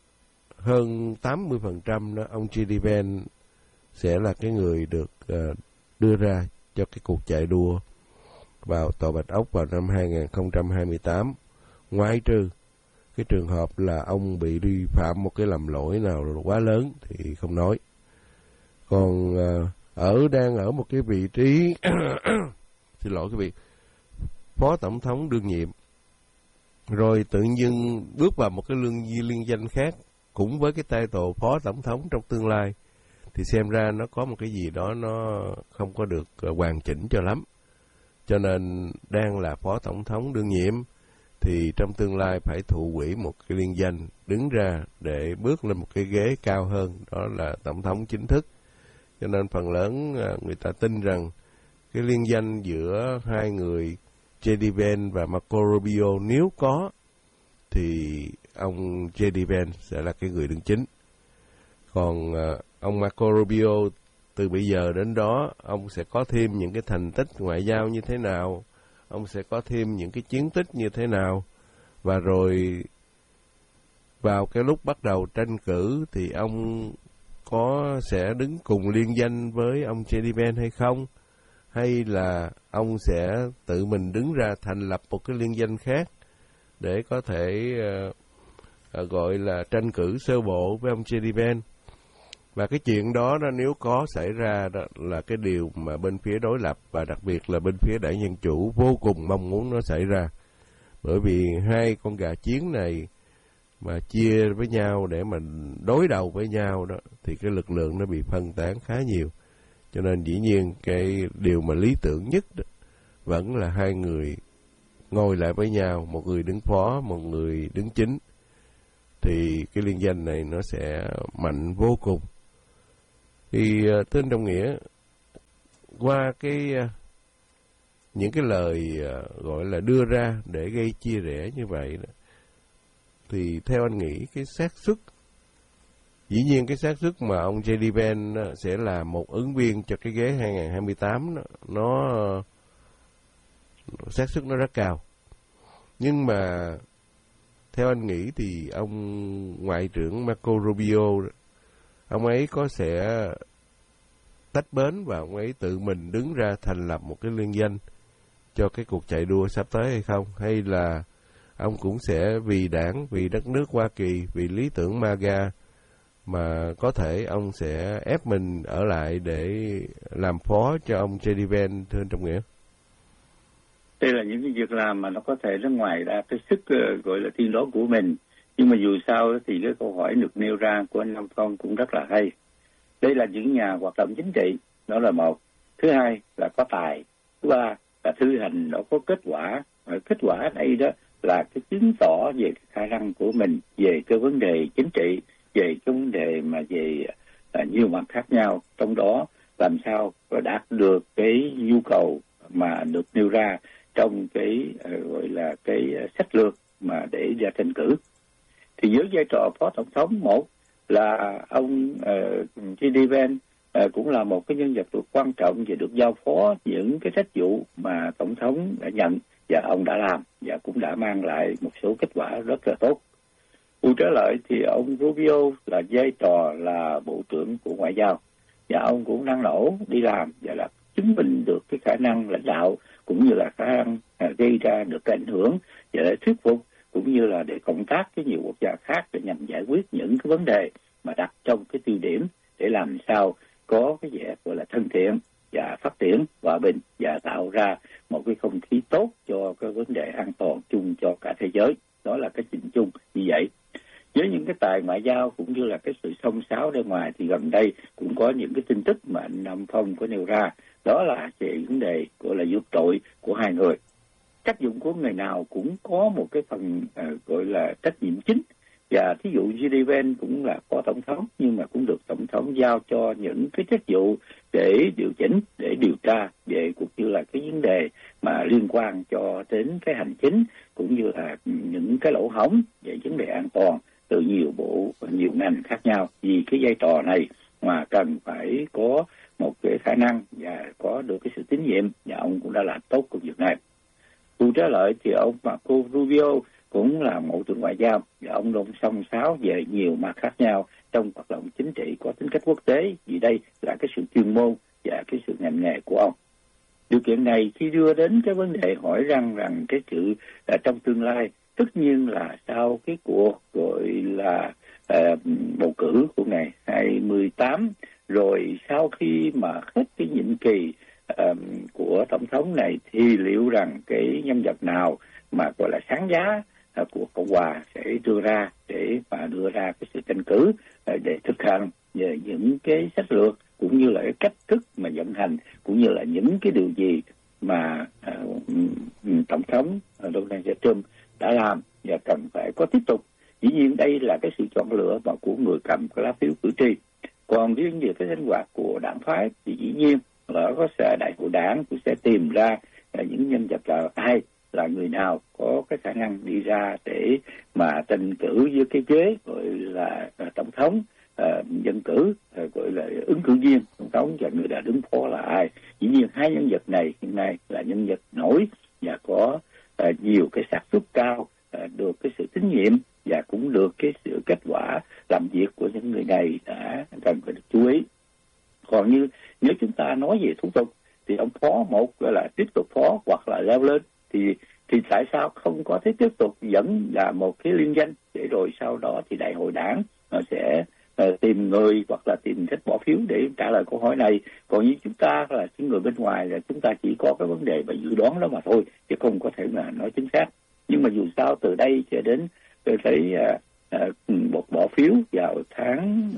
hơn 80% đó, ông J.D. Vance sẽ là cái người được đưa ra cho cái cuộc chạy đua vào Tòa Bạch Ốc vào năm 2028, ngoại trừ cái trường hợp là ông bị vi phạm một cái lầm lỗi nào quá lớn thì không nói. Còn đang ở một cái vị trí xin lỗi quý vị, phó tổng thống đương nhiệm, rồi tự nhiên bước vào một cái liên danh khác cũng với cái title phó tổng thống trong tương lai, thì xem ra nó có một cái gì đó nó không có được hoàn chỉnh cho lắm. Cho nên đang là phó tổng thống đương nhiệm thì trong tương lai phải thụ quỹ một cái liên danh đứng ra để bước lên một cái ghế cao hơn, đó là tổng thống chính thức. Cho nên phần lớn người ta tin rằng cái liên danh giữa hai người J.D. Vance và Marco Rubio nếu có thì ông J.D. Vance sẽ là cái người đứng chính. Còn ông Marco Rubio từ bây giờ đến đó ông sẽ có thêm những cái thành tích ngoại giao như thế nào, ông sẽ có thêm những cái chiến tích như thế nào, và rồi vào cái lúc bắt đầu tranh cử thì ông sẽ đứng cùng liên danh với ông J.D. Vance hay không, hay là ông sẽ tự mình đứng ra thành lập một cái liên danh khác để có thể gọi là tranh cử sơ bộ với ông J.D. Vance. Và cái chuyện đó nếu có xảy ra đó là cái điều mà bên phía đối lập và đặc biệt là bên phía đảng Dân Chủ vô cùng mong muốn nó xảy ra. Bởi vì hai con gà chiến này mà chia với nhau để mà đối đầu với nhau đó thì cái lực lượng nó bị phân tán khá nhiều. Cho nên dĩ nhiên cái điều mà lý tưởng nhất đó, vẫn là hai người ngồi lại với nhau, một người đứng phó, một người đứng chính, thì cái liên danh này nó sẽ mạnh vô cùng. Thì tên đồng nghĩa qua những cái lời gọi là đưa ra để gây chia rẽ như vậy đó, thì theo anh nghĩ cái xác suất, dĩ nhiên cái xác suất mà ông J.D. Vance sẽ là một ứng viên cho cái ghế 2028 đó, nó xác suất nó rất cao. Nhưng mà theo anh nghĩ thì ông Ngoại trưởng Marco Rubio, ông ấy có sẽ tách bến và ông ấy tự mình đứng ra thành lập một cái liên danh cho cái cuộc chạy đua sắp tới hay không? Hay là ông cũng sẽ vì đảng, vì đất nước Hoa Kỳ, vì lý tưởng MAGA mà có thể ông sẽ ép mình ở lại để làm phó cho ông J.D. Vance, thưa anh Trọng Nghĩa? Đây là những cái việc làm mà nó có thể nó ngoài ra cái sức gọi là tiên đoán của mình. Nhưng mà dù sao thì cái câu hỏi được nêu ra của anh Nam Phong cũng rất là hay. Đây là những nhà hoạt động chính trị, đó là một. Thứ hai là có tài. Thứ ba là thư hành nó có kết quả. Kết quả ở đây đó là cái chứng tỏ về cái khả năng của mình về cái vấn đề chính trị, về cái vấn đề mà về nhiều mặt khác nhau. Trong đó làm sao đạt được cái nhu cầu mà được nêu ra trong cái gọi là cái sách lược mà để ra tranh cử. Thì với vai trò phó tổng thống, một là ông J.D. Vance cũng là một cái nhân vật quan trọng và được giao phó những cái trách vụ mà tổng thống đã nhận và ông đã làm và cũng đã mang lại một số kết quả rất là tốt. Vụ trở lại thì ông Rubio là vai trò là bộ trưởng của ngoại giao và ông cũng năng nổ đi làm và là chứng minh được cái khả năng lãnh đạo cũng như là khả năng gây ra được cái ảnh hưởng và để thuyết phục cũng như là để cộng tác với nhiều quốc gia khác để nhằm giải quyết những cái vấn đề mà đặt trong cái tiêu điểm để làm sao có cái vẻ gọi là thân thiện và phát triển hòa bình và tạo ra một cái không khí tốt cho cái vấn đề an toàn chung cho cả thế giới. Đó là cái trình chung như vậy. Với những cái tài ngoại giao cũng như là cái sự xông xáo bên ngoài thì gần đây cũng có những cái tin tức mà anh Nam Phong có nêu ra, đó là về vấn đề gọi là vượt trội của hai người. Tác dụng của người nào cũng có một cái phần gọi là trách nhiệm chính, và thí dụ J.D. Vance cũng là phó tổng thống nhưng mà cũng được tổng thống giao cho những cái chức vụ để điều chỉnh, để điều tra về cũng như là cái vấn đề mà liên quan cho đến cái hành chính cũng như là những cái lỗ hổng về vấn đề an toàn từ nhiều bộ, nhiều ngành khác nhau. Vì cái vai trò này mà cần phải có một cái khả năng và có được cái sự tín nhiệm, và ông cũng đã làm tốt công việc này. Cụ trở lại thì ông Marco Rubio cũng là bộ trưởng ngoại giao và ông luôn song sáo về nhiều mặt khác nhau trong hoạt động chính trị có tính cách quốc tế, vì đây là cái sự chuyên môn và cái sự ngành nghề của ông. Điều kiện này khi đưa đến cái vấn đề hỏi rằng cái sự trong tương lai, tất nhiên là sau cái cuộc gọi là bầu cử của ngày 28, rồi sau khi mà hết cái nhiệm kỳ của tổng thống này thì liệu rằng cái nhân vật nào mà gọi là sáng giá của Cộng hòa sẽ đưa ra để mà đưa ra cái sự tranh cử để thực hành về những cái sách lược cũng như là cái cách thức mà vận hành cũng như là những cái điều gì mà tổng thống Donald Trump đã làm và cần phải có tiếp tục. Dĩ nhiên đây là cái sự chọn lựa mà của người cầm cái lá phiếu cử tri. Còn riêng về cái sinh hoạt của đảng phái thì dĩ nhiên là có đại hội đảng cũng sẽ tìm ra những nhân vật là ai, là người nào có cái khả năng đi ra để mà tranh cử với cái ghế gọi là tổng thống, dân cử gọi là ứng cử viên tổng thống, và người đã đứng phó là ai. Dĩ nhiên hai nhân vật này hiện nay là nhân vật nổi và có nhiều cái xác suất cao được cái sự tín nhiệm và cũng được cái sự kết quả làm việc của những người này đã cần phải được chú ý. Còn như nếu chúng ta nói về thủ tục thì ông phó một là tiếp tục phó hoặc là leo lên thì tại sao không có thể tiếp tục vẫn là một cái liên danh để rồi sau đó thì đại hội đảng nó sẽ tìm người hoặc là tìm cách bỏ phiếu để trả lời câu hỏi này. Còn như chúng ta là những người bên ngoài là chúng ta chỉ có cái vấn đề và dự đoán đó mà thôi, chứ không có thể mà nói chính xác. Nhưng mà dù sao từ đây cho đến tôi thấy một bỏ phiếu vào tháng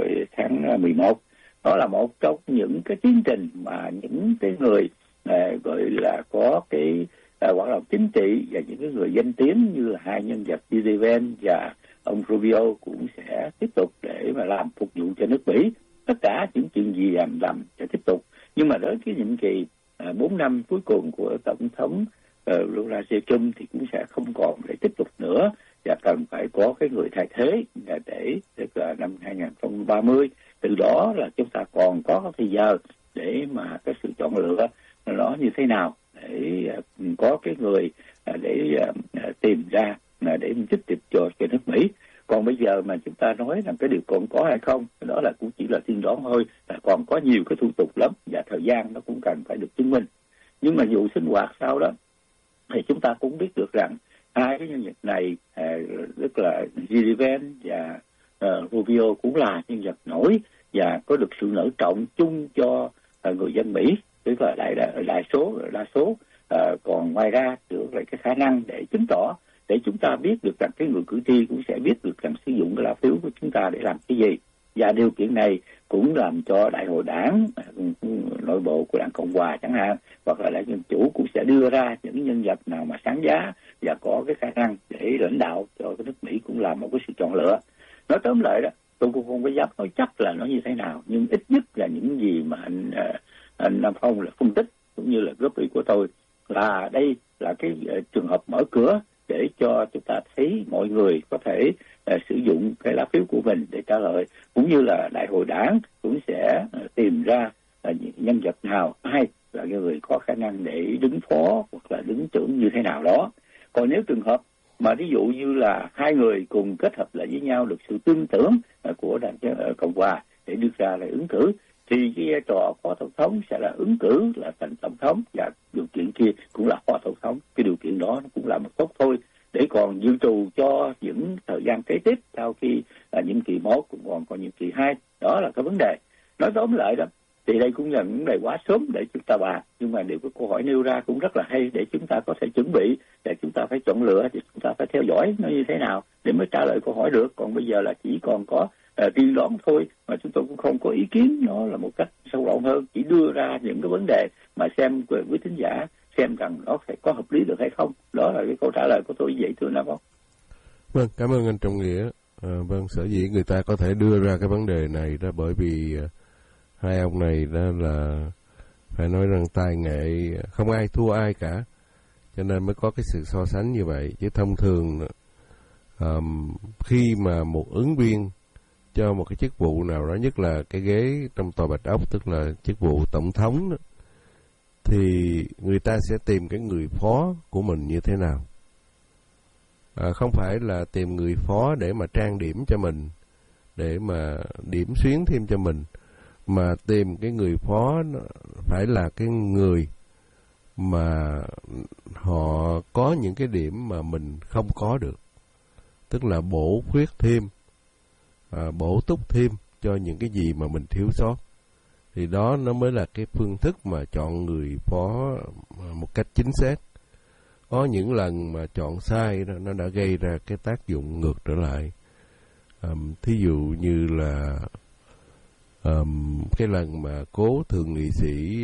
11, đó là một trong những cái tiến trình mà những cái người gọi là có cái hoạt động chính trị và những cái người danh tiếng như là hai nhân vật J.D. Vance và ông Rubio cũng sẽ tiếp tục để mà làm phục vụ cho nước Mỹ. Tất cả những chuyện gì làm sẽ tiếp tục Nhưng mà đến cái nhiệm kỳ 4 năm cuối cùng của Tổng thống Lula Trump thì cũng sẽ không còn để tiếp tục nữa, và cần phải có cái người thay thế để tức là năm 2030. Từ đó là chúng ta còn có thời giờ để mà cái sự chọn lựa nó như thế nào, để có cái người để tìm ra để tiếp tục cho nước Mỹ. Còn bây giờ mà chúng ta nói rằng cái điều còn có hay không, đó là cũng chỉ là tiên đoán thôi, là còn có nhiều cái thủ tục lắm và thời gian nó cũng cần phải được chứng minh. Nhưng mà vụ sinh hoạt sau đó thì chúng ta cũng biết được rằng hai cái nhân vật này rất là J.D. Vance và Rubio cũng là nhân vật nổi và có được sự nể trọng chung cho người dân Mỹ, tức là đa số. Còn ngoài ra được lại cái khả năng để chứng tỏ, để chúng ta biết được rằng cái người cử tri cũng sẽ biết được rằng sử dụng cái lá phiếu của chúng ta để làm cái gì. Và điều kiện này cũng làm cho đại hội đảng nội bộ của đảng Cộng hòa chẳng hạn, hoặc là đảng Dân chủ cũng sẽ đưa ra những nhân vật nào mà sáng giá và có cái khả năng để lãnh đạo cho cái nước Mỹ, cũng là một cái sự chọn lựa. Nói tóm lại đó, tôi cũng không có dám nói chắc là nó như thế nào, nhưng ít nhất là những gì mà anh Nam Phong là phân tích cũng như là góp ý của tôi, là đây là cái trường hợp mở cửa để cho chúng ta thấy mọi người có thể sử dụng cái lá phiếu của mình để trả lời, cũng như là đại hội đảng cũng sẽ tìm ra nhân vật nào, ai là người có khả năng để đứng phó hoặc là đứng trưởng như thế nào đó. Còn nếu trường hợp mà ví dụ như là hai người cùng kết hợp lại với nhau được sự tin tưởng của đảng Cộng hòa để đưa ra là ứng cử, thì cái vai trò phó tổng thống sẽ là ứng cử là thành tổng thống, và điều kiện kia cũng là phó tổng thống. Cái điều kiện đó nó cũng là một tốt thôi, để còn dự trù cho những thời gian kế tiếp sau khi nhiệm kỳ 1 cũng còn có nhiệm kỳ 2. Đó là cái vấn đề. Nói tóm lại đó, thì đây cũng là vấn đề quá sớm để chúng ta bàn, nhưng mà điều cái câu hỏi nêu ra cũng rất là hay để chúng ta có thể chuẩn bị, để chúng ta phải chọn lựa, thì chúng ta phải theo dõi nó như thế nào để mới trả lời câu hỏi được. Còn bây giờ là chỉ còn có tiên đoán thôi, mà chúng tôi cũng không có ý kiến nó là một cách sâu rộng hơn, chỉ đưa ra những cái vấn đề mà xem quý thính giả xem rằng nó phải có hợp lý được hay không. Đó là cái câu trả lời của tôi vậy, thưa Nam Phong. Vâng, cảm ơn anh Trọng Nghĩa. Vâng, sở dĩ người ta có thể đưa ra cái vấn đề này đó bởi vì hai ông này đó là phải nói rằng tài nghệ không ai thua ai cả, cho nên mới có cái sự so sánh như vậy. Chứ thông thường khi mà một ứng viên cho một cái chức vụ nào đó, nhất là cái ghế trong tòa Bạch Ốc, tức là chức vụ tổng thống đó, thì người ta sẽ tìm cái người phó của mình như thế nào. Không phải là tìm người phó để mà trang điểm cho mình, để mà điểm xuyến thêm cho mình, mà tìm cái người phó phải là cái người mà họ có những cái điểm mà mình không có được, tức là bổ khuyết thêm, bổ túc thêm cho những cái gì mà mình thiếu sót. Thì đó nó mới là cái phương thức mà chọn người phó một cách chính xác. Có những lần mà chọn sai đó, nó đã gây ra cái tác dụng ngược trở lại. Thí dụ như là cái lần mà cố thượng nghị sĩ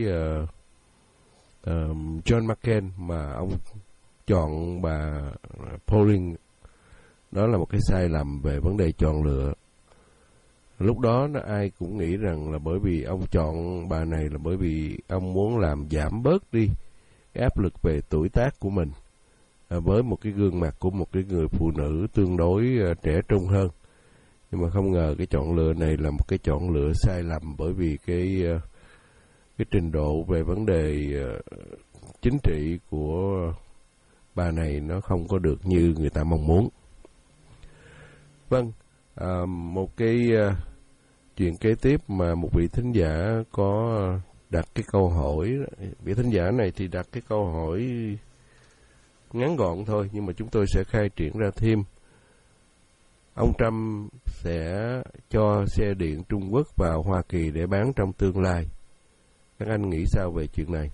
John McCain mà ông chọn bà Pauling, đó là một cái sai lầm về vấn đề chọn lựa. Lúc đó ai cũng nghĩ rằng là bởi vì ông chọn bà này là bởi vì ông muốn làm giảm bớt đi cái áp lực về tuổi tác của mình với một cái gương mặt của một cái người phụ nữ tương đối trẻ trung hơn. Nhưng mà không ngờ cái chọn lựa này là một cái chọn lựa sai lầm, bởi vì cái trình độ về vấn đề chính trị của bà này nó không có được như người ta mong muốn. Vâng, một cái chuyện kế tiếp mà một vị thính giả có đặt cái câu hỏi. Vị thính giả này thì đặt cái câu hỏi ngắn gọn thôi, nhưng mà chúng tôi sẽ khai triển ra thêm. Ông Trump sẽ cho xe điện Trung Quốc vào Hoa Kỳ để bán trong tương lai. Các anh nghĩ sao về chuyện này?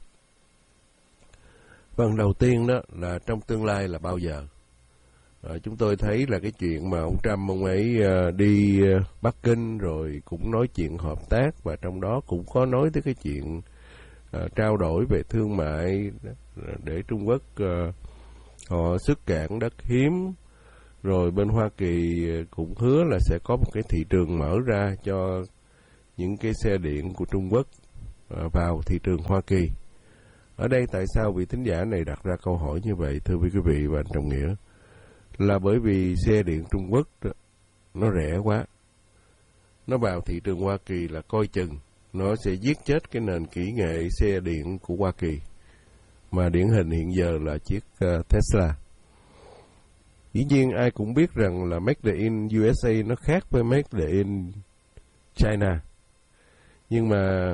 Vâng, đầu tiên đó là trong tương lai là bao giờ? Chúng tôi thấy là cái chuyện mà ông Trump ông ấy đi Bắc Kinh rồi cũng nói chuyện hợp tác, và trong đó cũng có nói tới cái chuyện trao đổi về thương mại để Trung Quốc họ xuất cảng đất hiếm, rồi bên Hoa Kỳ cũng hứa là sẽ có một cái thị trường mở ra cho những cái xe điện của Trung Quốc. vào thị trường Hoa Kỳ. Ở đây tại sao vị thính giả này đặt ra câu hỏi như vậy, thưa quý vị và anh Trọng Nghĩa? Là bởi vì xe điện Trung Quốc nó rẻ quá. Nó vào thị trường Hoa Kỳ là coi chừng nó sẽ giết chết cái nền kỹ nghệ xe điện của Hoa Kỳ, mà điển hình hiện giờ là chiếc Tesla. Dĩ nhiên ai cũng biết rằng là Made in USA nó khác với Made in China, nhưng mà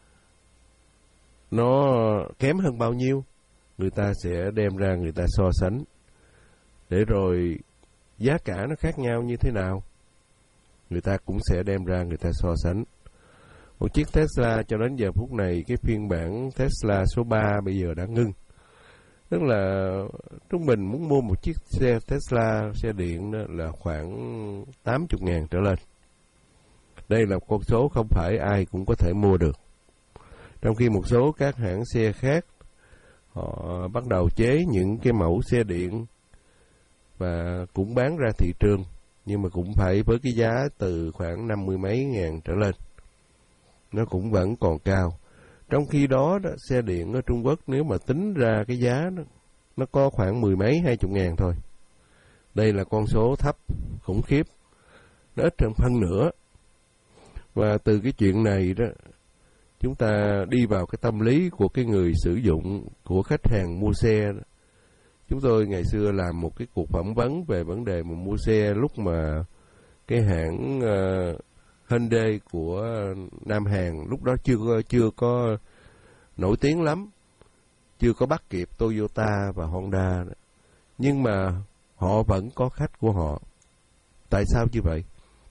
nó kém hơn bao nhiêu, người ta sẽ đem ra người ta so sánh, để rồi giá cả nó khác nhau như thế nào, người ta cũng sẽ đem ra người ta so sánh. Một chiếc Tesla cho đến giờ phút này, cái phiên bản Tesla số 3 bây giờ đã ngưng. Tức là trung bình muốn mua một chiếc xe Tesla, xe điện đó là khoảng 80.000 trở lên. Đây là con số không phải ai cũng có thể mua được. Trong khi một số các hãng xe khác, họ bắt đầu chế những cái mẫu xe điện và cũng bán ra thị trường, nhưng mà cũng phải với cái giá từ khoảng 50 mấy ngàn trở lên. Nó cũng vẫn còn cao. Trong khi đó, xe điện ở Trung Quốc nếu mà tính ra cái giá nó có khoảng 10 mấy 20 ngàn thôi. Đây là con số thấp khủng khiếp, nó ít hơn phân nửa. Và từ cái chuyện này đó, chúng ta đi vào cái tâm lý của cái người sử dụng, của khách hàng mua xe đó. Chúng tôi ngày xưa làm một cái cuộc phỏng vấn về vấn đề mà mua xe lúc mà cái hãng Hyundai của Nam Hàn lúc đó chưa có nổi tiếng lắm, chưa có bắt kịp Toyota và Honda đó. Nhưng mà họ vẫn có khách của họ. Tại sao như vậy?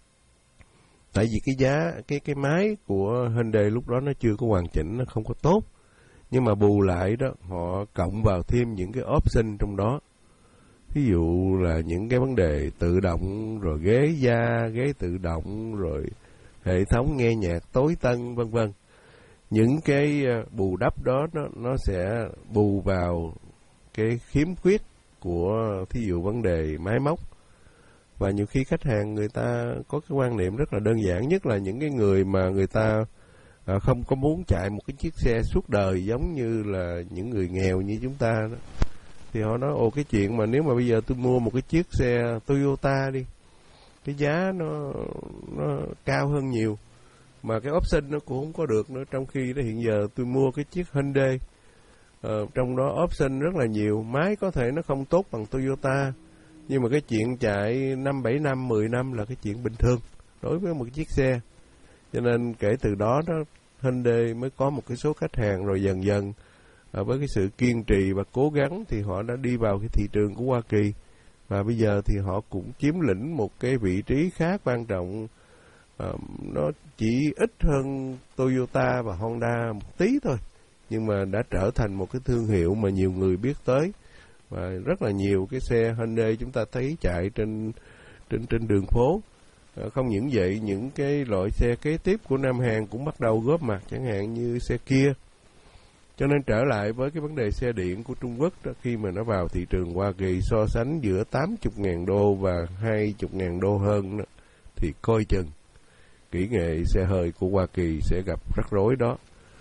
Tại vì cái giá, cái máy của Hyundai lúc đó nó chưa có hoàn chỉnh, nó không có tốt. Nhưng mà bù lại đó, họ cộng vào thêm những cái option trong đó. Ví dụ là những cái vấn đề tự động, rồi ghế da, ghế tự động, rồi hệ thống nghe nhạc tối tân, vân vân. Những cái bù đắp đó nó sẽ bù vào cái khiếm khuyết của thí dụ vấn đề máy móc. Và nhiều khi khách hàng người ta có cái quan niệm rất là đơn giản, nhất là những cái người mà người ta không có muốn chạy một cái chiếc xe suốt đời giống như là những người nghèo như chúng ta đó. Thì họ nói, cái chuyện mà nếu mà bây giờ tôi mua một cái chiếc xe Toyota đi, cái giá nó cao hơn nhiều, mà cái option nó cũng không có được nữa. Trong khi đó hiện giờ tôi mua cái chiếc Hyundai, trong đó option rất là nhiều, máy có thể nó không tốt bằng Toyota, nhưng mà cái chuyện chạy 5, 7 năm, 10 năm là cái chuyện bình thường đối với một chiếc xe. Cho nên kể từ đó Hyundai mới có một cái số khách hàng, rồi dần dần với cái sự kiên trì và cố gắng thì họ đã đi vào cái thị trường của Hoa Kỳ. Và bây giờ thì họ cũng chiếm lĩnh một cái vị trí khá quan trọng. Nó chỉ ít hơn Toyota và Honda một tí thôi, nhưng mà đã trở thành một cái thương hiệu mà nhiều người biết tới. Và rất là nhiều cái xe Hyundai chúng ta thấy chạy trên đường phố. Không những vậy, những cái loại xe kế tiếp của Nam Hàn cũng bắt đầu góp mặt, chẳng hạn như xe Kia. Cho nên trở lại với cái vấn đề xe điện của Trung Quốc đó, khi mà nó vào thị trường Hoa Kỳ, so sánh giữa 80.000 đô và 20.000 đô hơn đó, thì coi chừng kỹ nghệ xe hơi của Hoa Kỳ sẽ gặp rắc rối đó.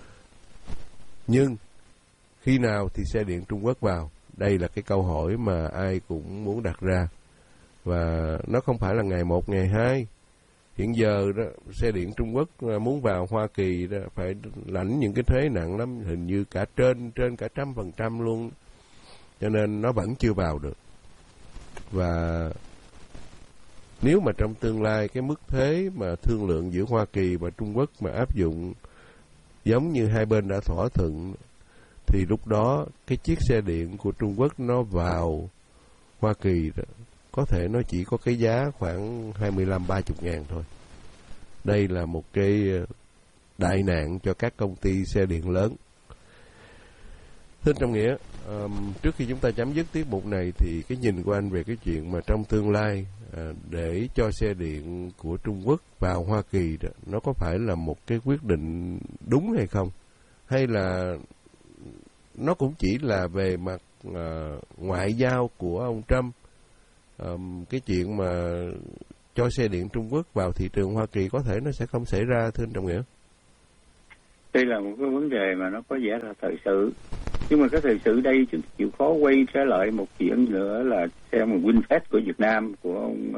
Nhưng khi nào thì xe điện Trung Quốc vào? Đây là cái câu hỏi mà ai cũng muốn đặt ra. Và nó không phải là ngày 1, ngày 2. Hiện giờ đó, xe điện Trung Quốc muốn vào Hoa Kỳ đó, phải lãnh những cái thuế nặng lắm, hình như cả trên cả 100% luôn. Cho nên nó vẫn chưa vào được. Và nếu mà trong tương lai cái mức thuế mà thương lượng giữa Hoa Kỳ và Trung Quốc mà áp dụng giống như hai bên đã thỏa thuận, thì lúc đó cái chiếc xe điện của Trung Quốc nó vào Hoa Kỳ đó, có thể nó chỉ có cái giá khoảng 25-30 ngàn thôi. Đây là một cái đại nạn cho các công ty xe điện lớn. Thưa Trọng Nghĩa, trước khi chúng ta chấm dứt tiết mục này thì cái nhìn của anh về cái chuyện mà trong tương lai để cho xe điện của Trung Quốc vào Hoa Kỳ đó, nó có phải là một cái quyết định đúng hay không? Hay là nó cũng chỉ là về mặt ngoại giao của ông Trump? Cái chuyện mà cho xe điện Trung Quốc vào thị trường Hoa Kỳ có thể nó sẽ không xảy ra, thưa anh Trọng Nghĩa? Đây là một cái vấn đề mà nó có vẻ là thời sự, nhưng mà cái thời sự đây chúng chịu khó quay trở lại một chuyện nữa là theo một WinFast của Việt Nam của ông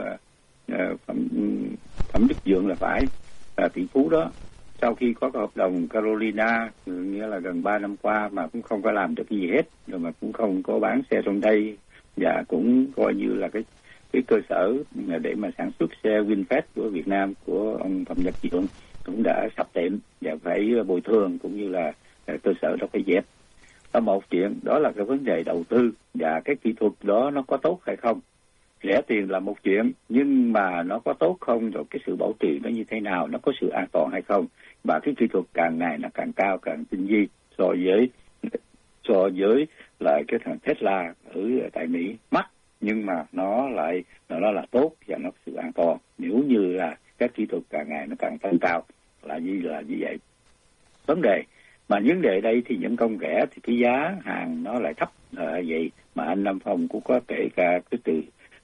Thẩm Đức Dượng là phải, là tỷ phú đó. Sau khi có cái hợp đồng Carolina, nghĩa là gần 3 năm qua mà cũng không có làm được cái gì hết, rồi mà cũng không có bán xe trong đây, và cũng coi như là cái cơ sở để mà sản xuất xe VinFast của Việt Nam của ông Thẩm Nhật Dượng cũng đã sập tiệm và phải bồi thường, cũng như là cơ sở đó phải dẹp. Đó một chuyện, đó là cái vấn đề đầu tư và cái kỹ thuật đó nó có tốt hay không. Rẻ tiền là một chuyện, nhưng mà nó có tốt không, rồi cái sự bảo trì nó như thế nào, nó có sự an toàn hay không, và cái kỹ thuật càng ngày nó càng cao, càng tinh vi so với lại cái thằng Tesla ở tại Mỹ mắc, nhưng mà nó là tốt và nó có sự an toàn. Nếu như là các kỹ thuật càng ngày nó càng tăng cao là như vậy. Vấn đề đây thì nhân công rẻ thì cái giá hàng nó lại thấp vậy, mà anh Nam Phong cũng có kể cả cái từ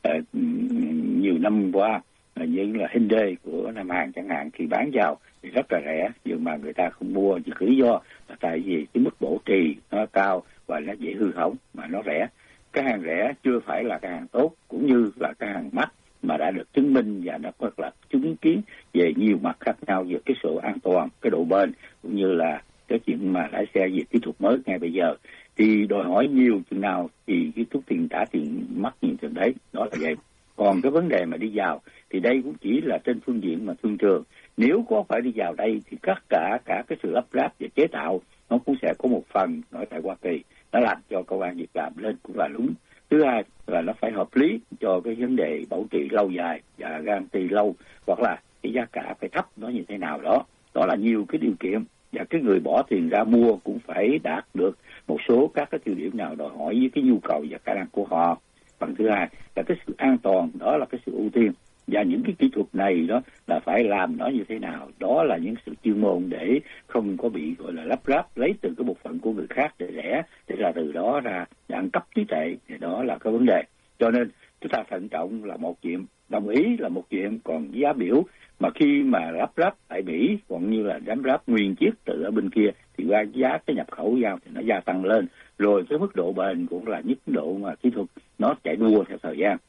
nhiều năm qua như là Hyundai của Nam Hàn chẳng hạn, khi bán vào thì rất là rẻ, nhưng mà người ta không mua vì lý do là tại vì cái mức bảo trì nó cao và nó dễ hư hỏng mà nó rẻ. Cái hàng rẻ chưa phải là cái hàng tốt, cũng như là cái hàng mắc mà đã được chứng minh và nó có là chứng kiến về nhiều mặt khác nhau về cái sự an toàn, cái độ bền, cũng như là cái chuyện mà lái xe về kỹ thuật mới ngay bây giờ thì đòi hỏi nhiều chừng nào thì cái chút tiền trả tiền mắc nhiều chừng đấy, đó là vậy. Còn cái vấn đề mà đi vào thì đây cũng chỉ là trên phương diện mà thương trường. Nếu có phải đi vào đây thì cả cái sự lắp ráp và chế tạo nó cũng sẽ có một phần ở tại Hoa Kỳ, nó làm cho công an việc làm lên cũng là đúng. Thứ hai là nó phải hợp lý cho cái vấn đề bảo trì lâu dài và guarantee lâu, hoặc là cái giá cả phải thấp, nó như thế nào đó. Đó là nhiều cái điều kiện, và cái người bỏ tiền ra mua cũng phải đạt được một số các cái tiêu điểm nào đòi hỏi với cái nhu cầu và khả năng của họ. Phần thứ hai là cái sự an toàn, đó là cái sự ưu tiên, và những cái kỹ thuật này đó là phải làm nó như thế nào, đó là những sự chuyên môn để không có bị gọi là lắp ráp lấy từ cái bộ phận của người khác để rẻ, để là từ đó ra ăn cắp trí tuệ, thì đó là cái vấn đề. Cho nên chúng ta thận trọng là một chuyện, đồng ý là một chuyện, còn giá biểu mà khi mà lắp ráp tại Mỹ cũng như là lắp ráp nguyên chiếc từ ở bên kia thì giá cái nhập khẩu vào thì nó gia tăng lên, rồi cái mức độ bền cũng là mức độ mà kỹ thuật nó chạy đua theo thời gian.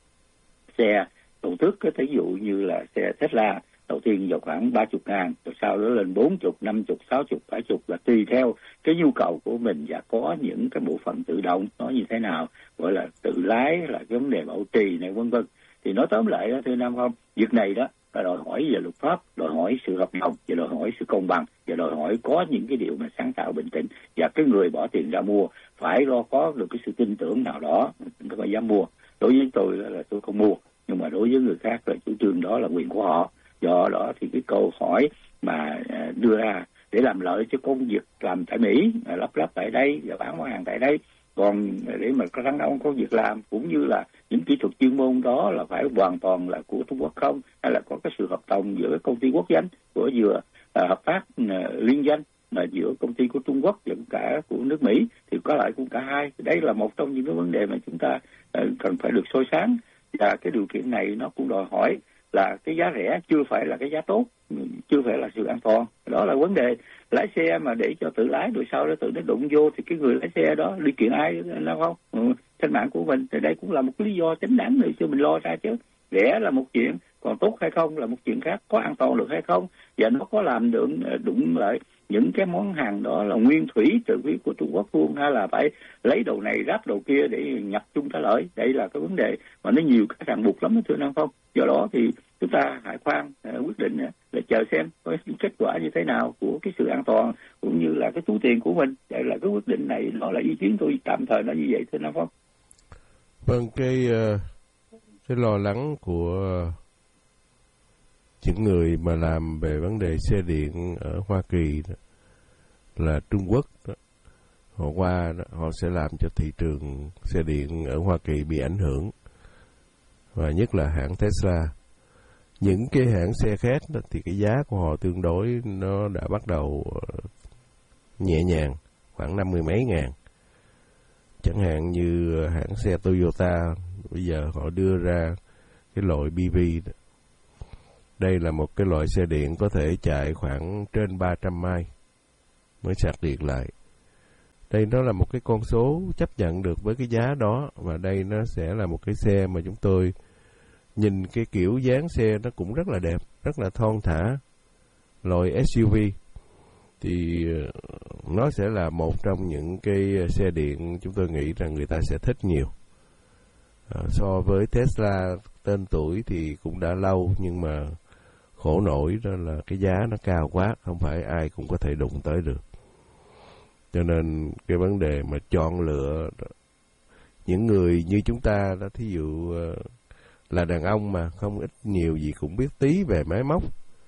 Xe đầu trước cái ví dụ như là xe Tesla đầu tiên vào khoảng 30.000, rồi sau đó lên 40, 50, 60, 70, là tùy theo cái nhu cầu của mình, và có những cái bộ phận tự động nó như thế nào, gọi là tự lái, là cái vấn đề bảo trì này vân vân. Thì nói tóm lại đó thưa Nam Phong, việc này đó là đòi hỏi về luật pháp, đòi hỏi sự hợp đồng, và đòi hỏi sự công bằng, và đòi hỏi có những cái điều mà sáng tạo bình tĩnh, và cái người bỏ tiền ra mua phải có được cái sự tin tưởng nào đó người ta dám mua. Đối với tôi là tôi không mua, nhưng mà đối với người khác là chủ trương đó là quyền của họ. Do đó thì cái câu hỏi mà đưa ra để làm lợi cho công việc làm tại Mỹ, lắp ráp tại đây và bán món hàng tại đây, còn để mà có thắng ông có việc làm cũng như là những kỹ thuật chuyên môn đó là phải hoàn toàn là của Trung Quốc không, hay là có cái sự hợp đồng giữa công ty quốc doanh của vừa hợp tác liên doanh mà giữa công ty của Trung Quốc và cả của nước Mỹ, thì có lại cũng cả hai. Đấy là một trong những cái vấn đề mà chúng ta cần phải được soi sáng, và cái điều kiện này nó cũng đòi hỏi là cái giá rẻ chưa phải là cái giá tốt, chưa phải là sự an toàn. Đó là vấn đề. Lái xe mà để cho tự lái rồi sau đó tự nó đụng vô thì cái người lái xe đó đi kiện ai đâu không? Sinh mạng của mình thì đây cũng là một cái lý do chính đáng để cho mình lo ra chứ. Rẻ là một chuyện, còn tốt hay không là một chuyện khác, có an toàn được hay không, và nó có làm được đụng lại những cái món hàng đó là nguyên thủy từ phía của Trung Quốc luôn, hay là phải lấy đầu này ráp đầu kia để nhập chung trả lợi. Đây là cái vấn đề mà nó nhiều cái ràng buộc lắm đó thưa Nam Phong. Do đó thì chúng ta hãy khoan quyết định để chờ xem có kết quả như thế nào của cái sự an toàn cũng như là cái túi tiền của mình. Đây là cái quyết định này, nó là ý kiến tôi tạm thời nó như vậy thưa Nam Phong. Vâng, cái lo lắng của những người mà làm về vấn đề xe điện ở Hoa Kỳ đó, là Trung Quốc đó, họ qua đó, họ sẽ làm cho thị trường xe điện ở Hoa Kỳ bị ảnh hưởng, và nhất là hãng Tesla. Những cái hãng xe khác đó, thì cái giá của họ tương đối nó đã bắt đầu nhẹ nhàng, khoảng 50 mấy ngàn. Chẳng hạn như hãng xe Toyota bây giờ họ đưa ra cái loại BV đó. Đây là một cái loại xe điện có thể chạy khoảng trên 300 mai, mới sạc điện lại. Đây nó là một cái con số chấp nhận được với cái giá đó, và đây nó sẽ là một cái xe mà chúng tôi nhìn cái kiểu dáng xe nó cũng rất là đẹp, rất là thon thả, loại SUV. Thì nó sẽ là một trong những cái xe điện chúng tôi nghĩ rằng người ta sẽ thích nhiều. So với Tesla tên tuổi thì cũng đã lâu, nhưng mà khổ nổi đó là cái giá nó cao quá, không phải ai cũng có thể đụng tới được. Cho nên cái vấn đề mà chọn lựa những người như chúng ta đó, thí dụ là đàn ông mà không ít nhiều gì cũng biết tí về máy móc.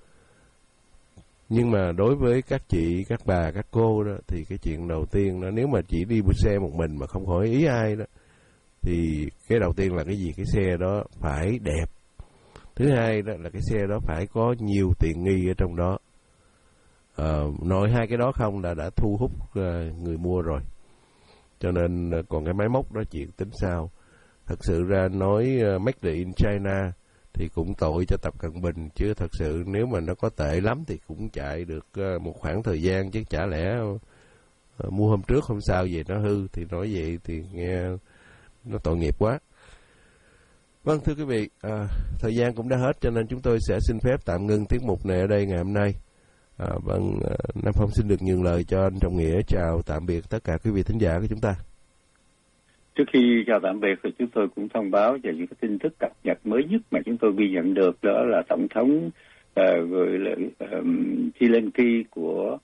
Nhưng mà đối với các chị, các bà, các cô đó, thì cái chuyện đầu tiên đó, nếu mà chỉ đi xe một mình mà không hỏi ý ai đó, thì cái đầu tiên là cái gì? Cái xe đó phải đẹp. Thứ hai đó là cái xe đó phải có nhiều tiện nghi ở trong đó. Nội hai cái đó không là đã thu hút người mua rồi. Cho nên còn cái máy móc đó chuyện tính sao. Thật sự ra nói Made in China thì cũng tội cho Tập Cận Bình, chứ thật sự nếu mà nó có tệ lắm thì cũng chạy được một khoảng thời gian, chứ chả lẽ mua hôm trước hôm sau về nó hư, thì nói vậy thì nghe nó tội nghiệp quá. Vâng, thưa quý vị, thời gian cũng đã hết, cho nên chúng tôi sẽ xin phép tạm ngưng tiết mục này ở đây ngày hôm nay. Nam Phong xin được nhường lời cho anh Trọng Nghĩa chào tạm biệt tất cả quý vị thính giả của chúng ta. Trước khi chào tạm biệt thì chúng tôi cũng thông báo về những cái tin tức cập nhật mới nhất mà chúng tôi ghi nhận được, đó là Tổng thống gửi lời Zelensky của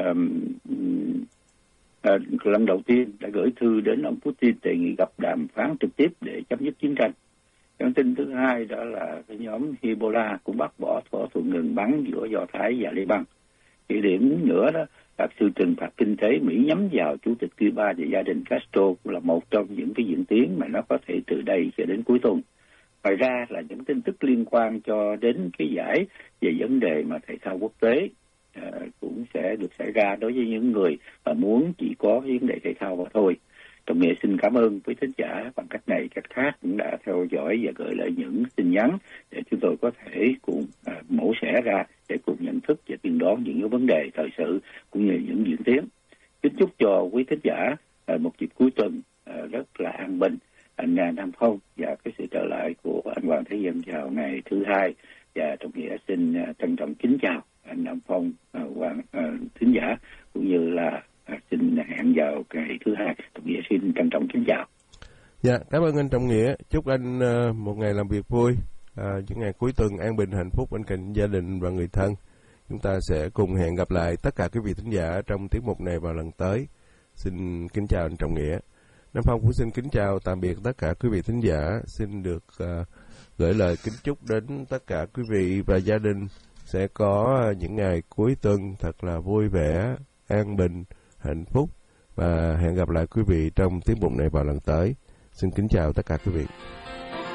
lần đầu tiên đã gửi thư đến ông Putin đề nghị gặp đàm phán trực tiếp để chấm dứt chiến tranh. Cái tin thứ hai đó là cái nhóm Hezbollah cũng bác bỏ thỏa thuận ngừng bắn giữa Do Thái và Liban. Cái điểm nữa đó là sự trừng phạt kinh tế Mỹ nhắm vào Chủ tịch Cuba và gia đình Castro cũng là một trong những cái diễn tiến mà nó có thể từ đây cho đến cuối tuần. Ngoài ra là những tin tức liên quan cho đến cái giải về vấn đề mà thể thao quốc tế cũng sẽ được xảy ra đối với những người mà muốn chỉ có vấn đề thể thao mà thôi. Trọng Nghĩa xin cảm ơn quý thính giả bằng cách này cách khác cũng đã theo dõi và gửi lại những tin nhắn để chúng tôi có thể cùng mổ xẻ ra để cùng nhận thức và tiên đoán những vấn đề thời sự cũng như những diễn tiến. Kính chúc cho quý thính giả một dịp cuối tuần rất là an bình. Anh Nam Phong và cái sự trở lại của anh Hoàng Thế Dân vào ngày thứ hai, và Trọng Nghĩa xin trân trọng kính chào anh Nam Phong, Hoàng thính giả, cũng như là xin hẹn vào ngày thứ hai. Trọng Nghĩa xin trân trọng kính chào. Dạ, cảm ơn anh Trọng Nghĩa. Chúc anh một ngày làm việc vui, những ngày cuối tuần an bình hạnh phúc bên cạnh gia đình và người thân. Chúng ta sẽ cùng hẹn gặp lại tất cả quý vị thính giả trong tiết mục này vào lần tới. Xin kính chào anh Trọng Nghĩa. Nam Phong cũng xin kính chào tạm biệt tất cả quý vị thính giả. Xin được gửi lời kính chúc đến tất cả quý vị và gia đình sẽ có những ngày cuối tuần thật là vui vẻ, an bình, hạnh phúc, và hẹn gặp lại quý vị trong tiết mục này vào lần tới. Xin kính chào tất cả quý vị.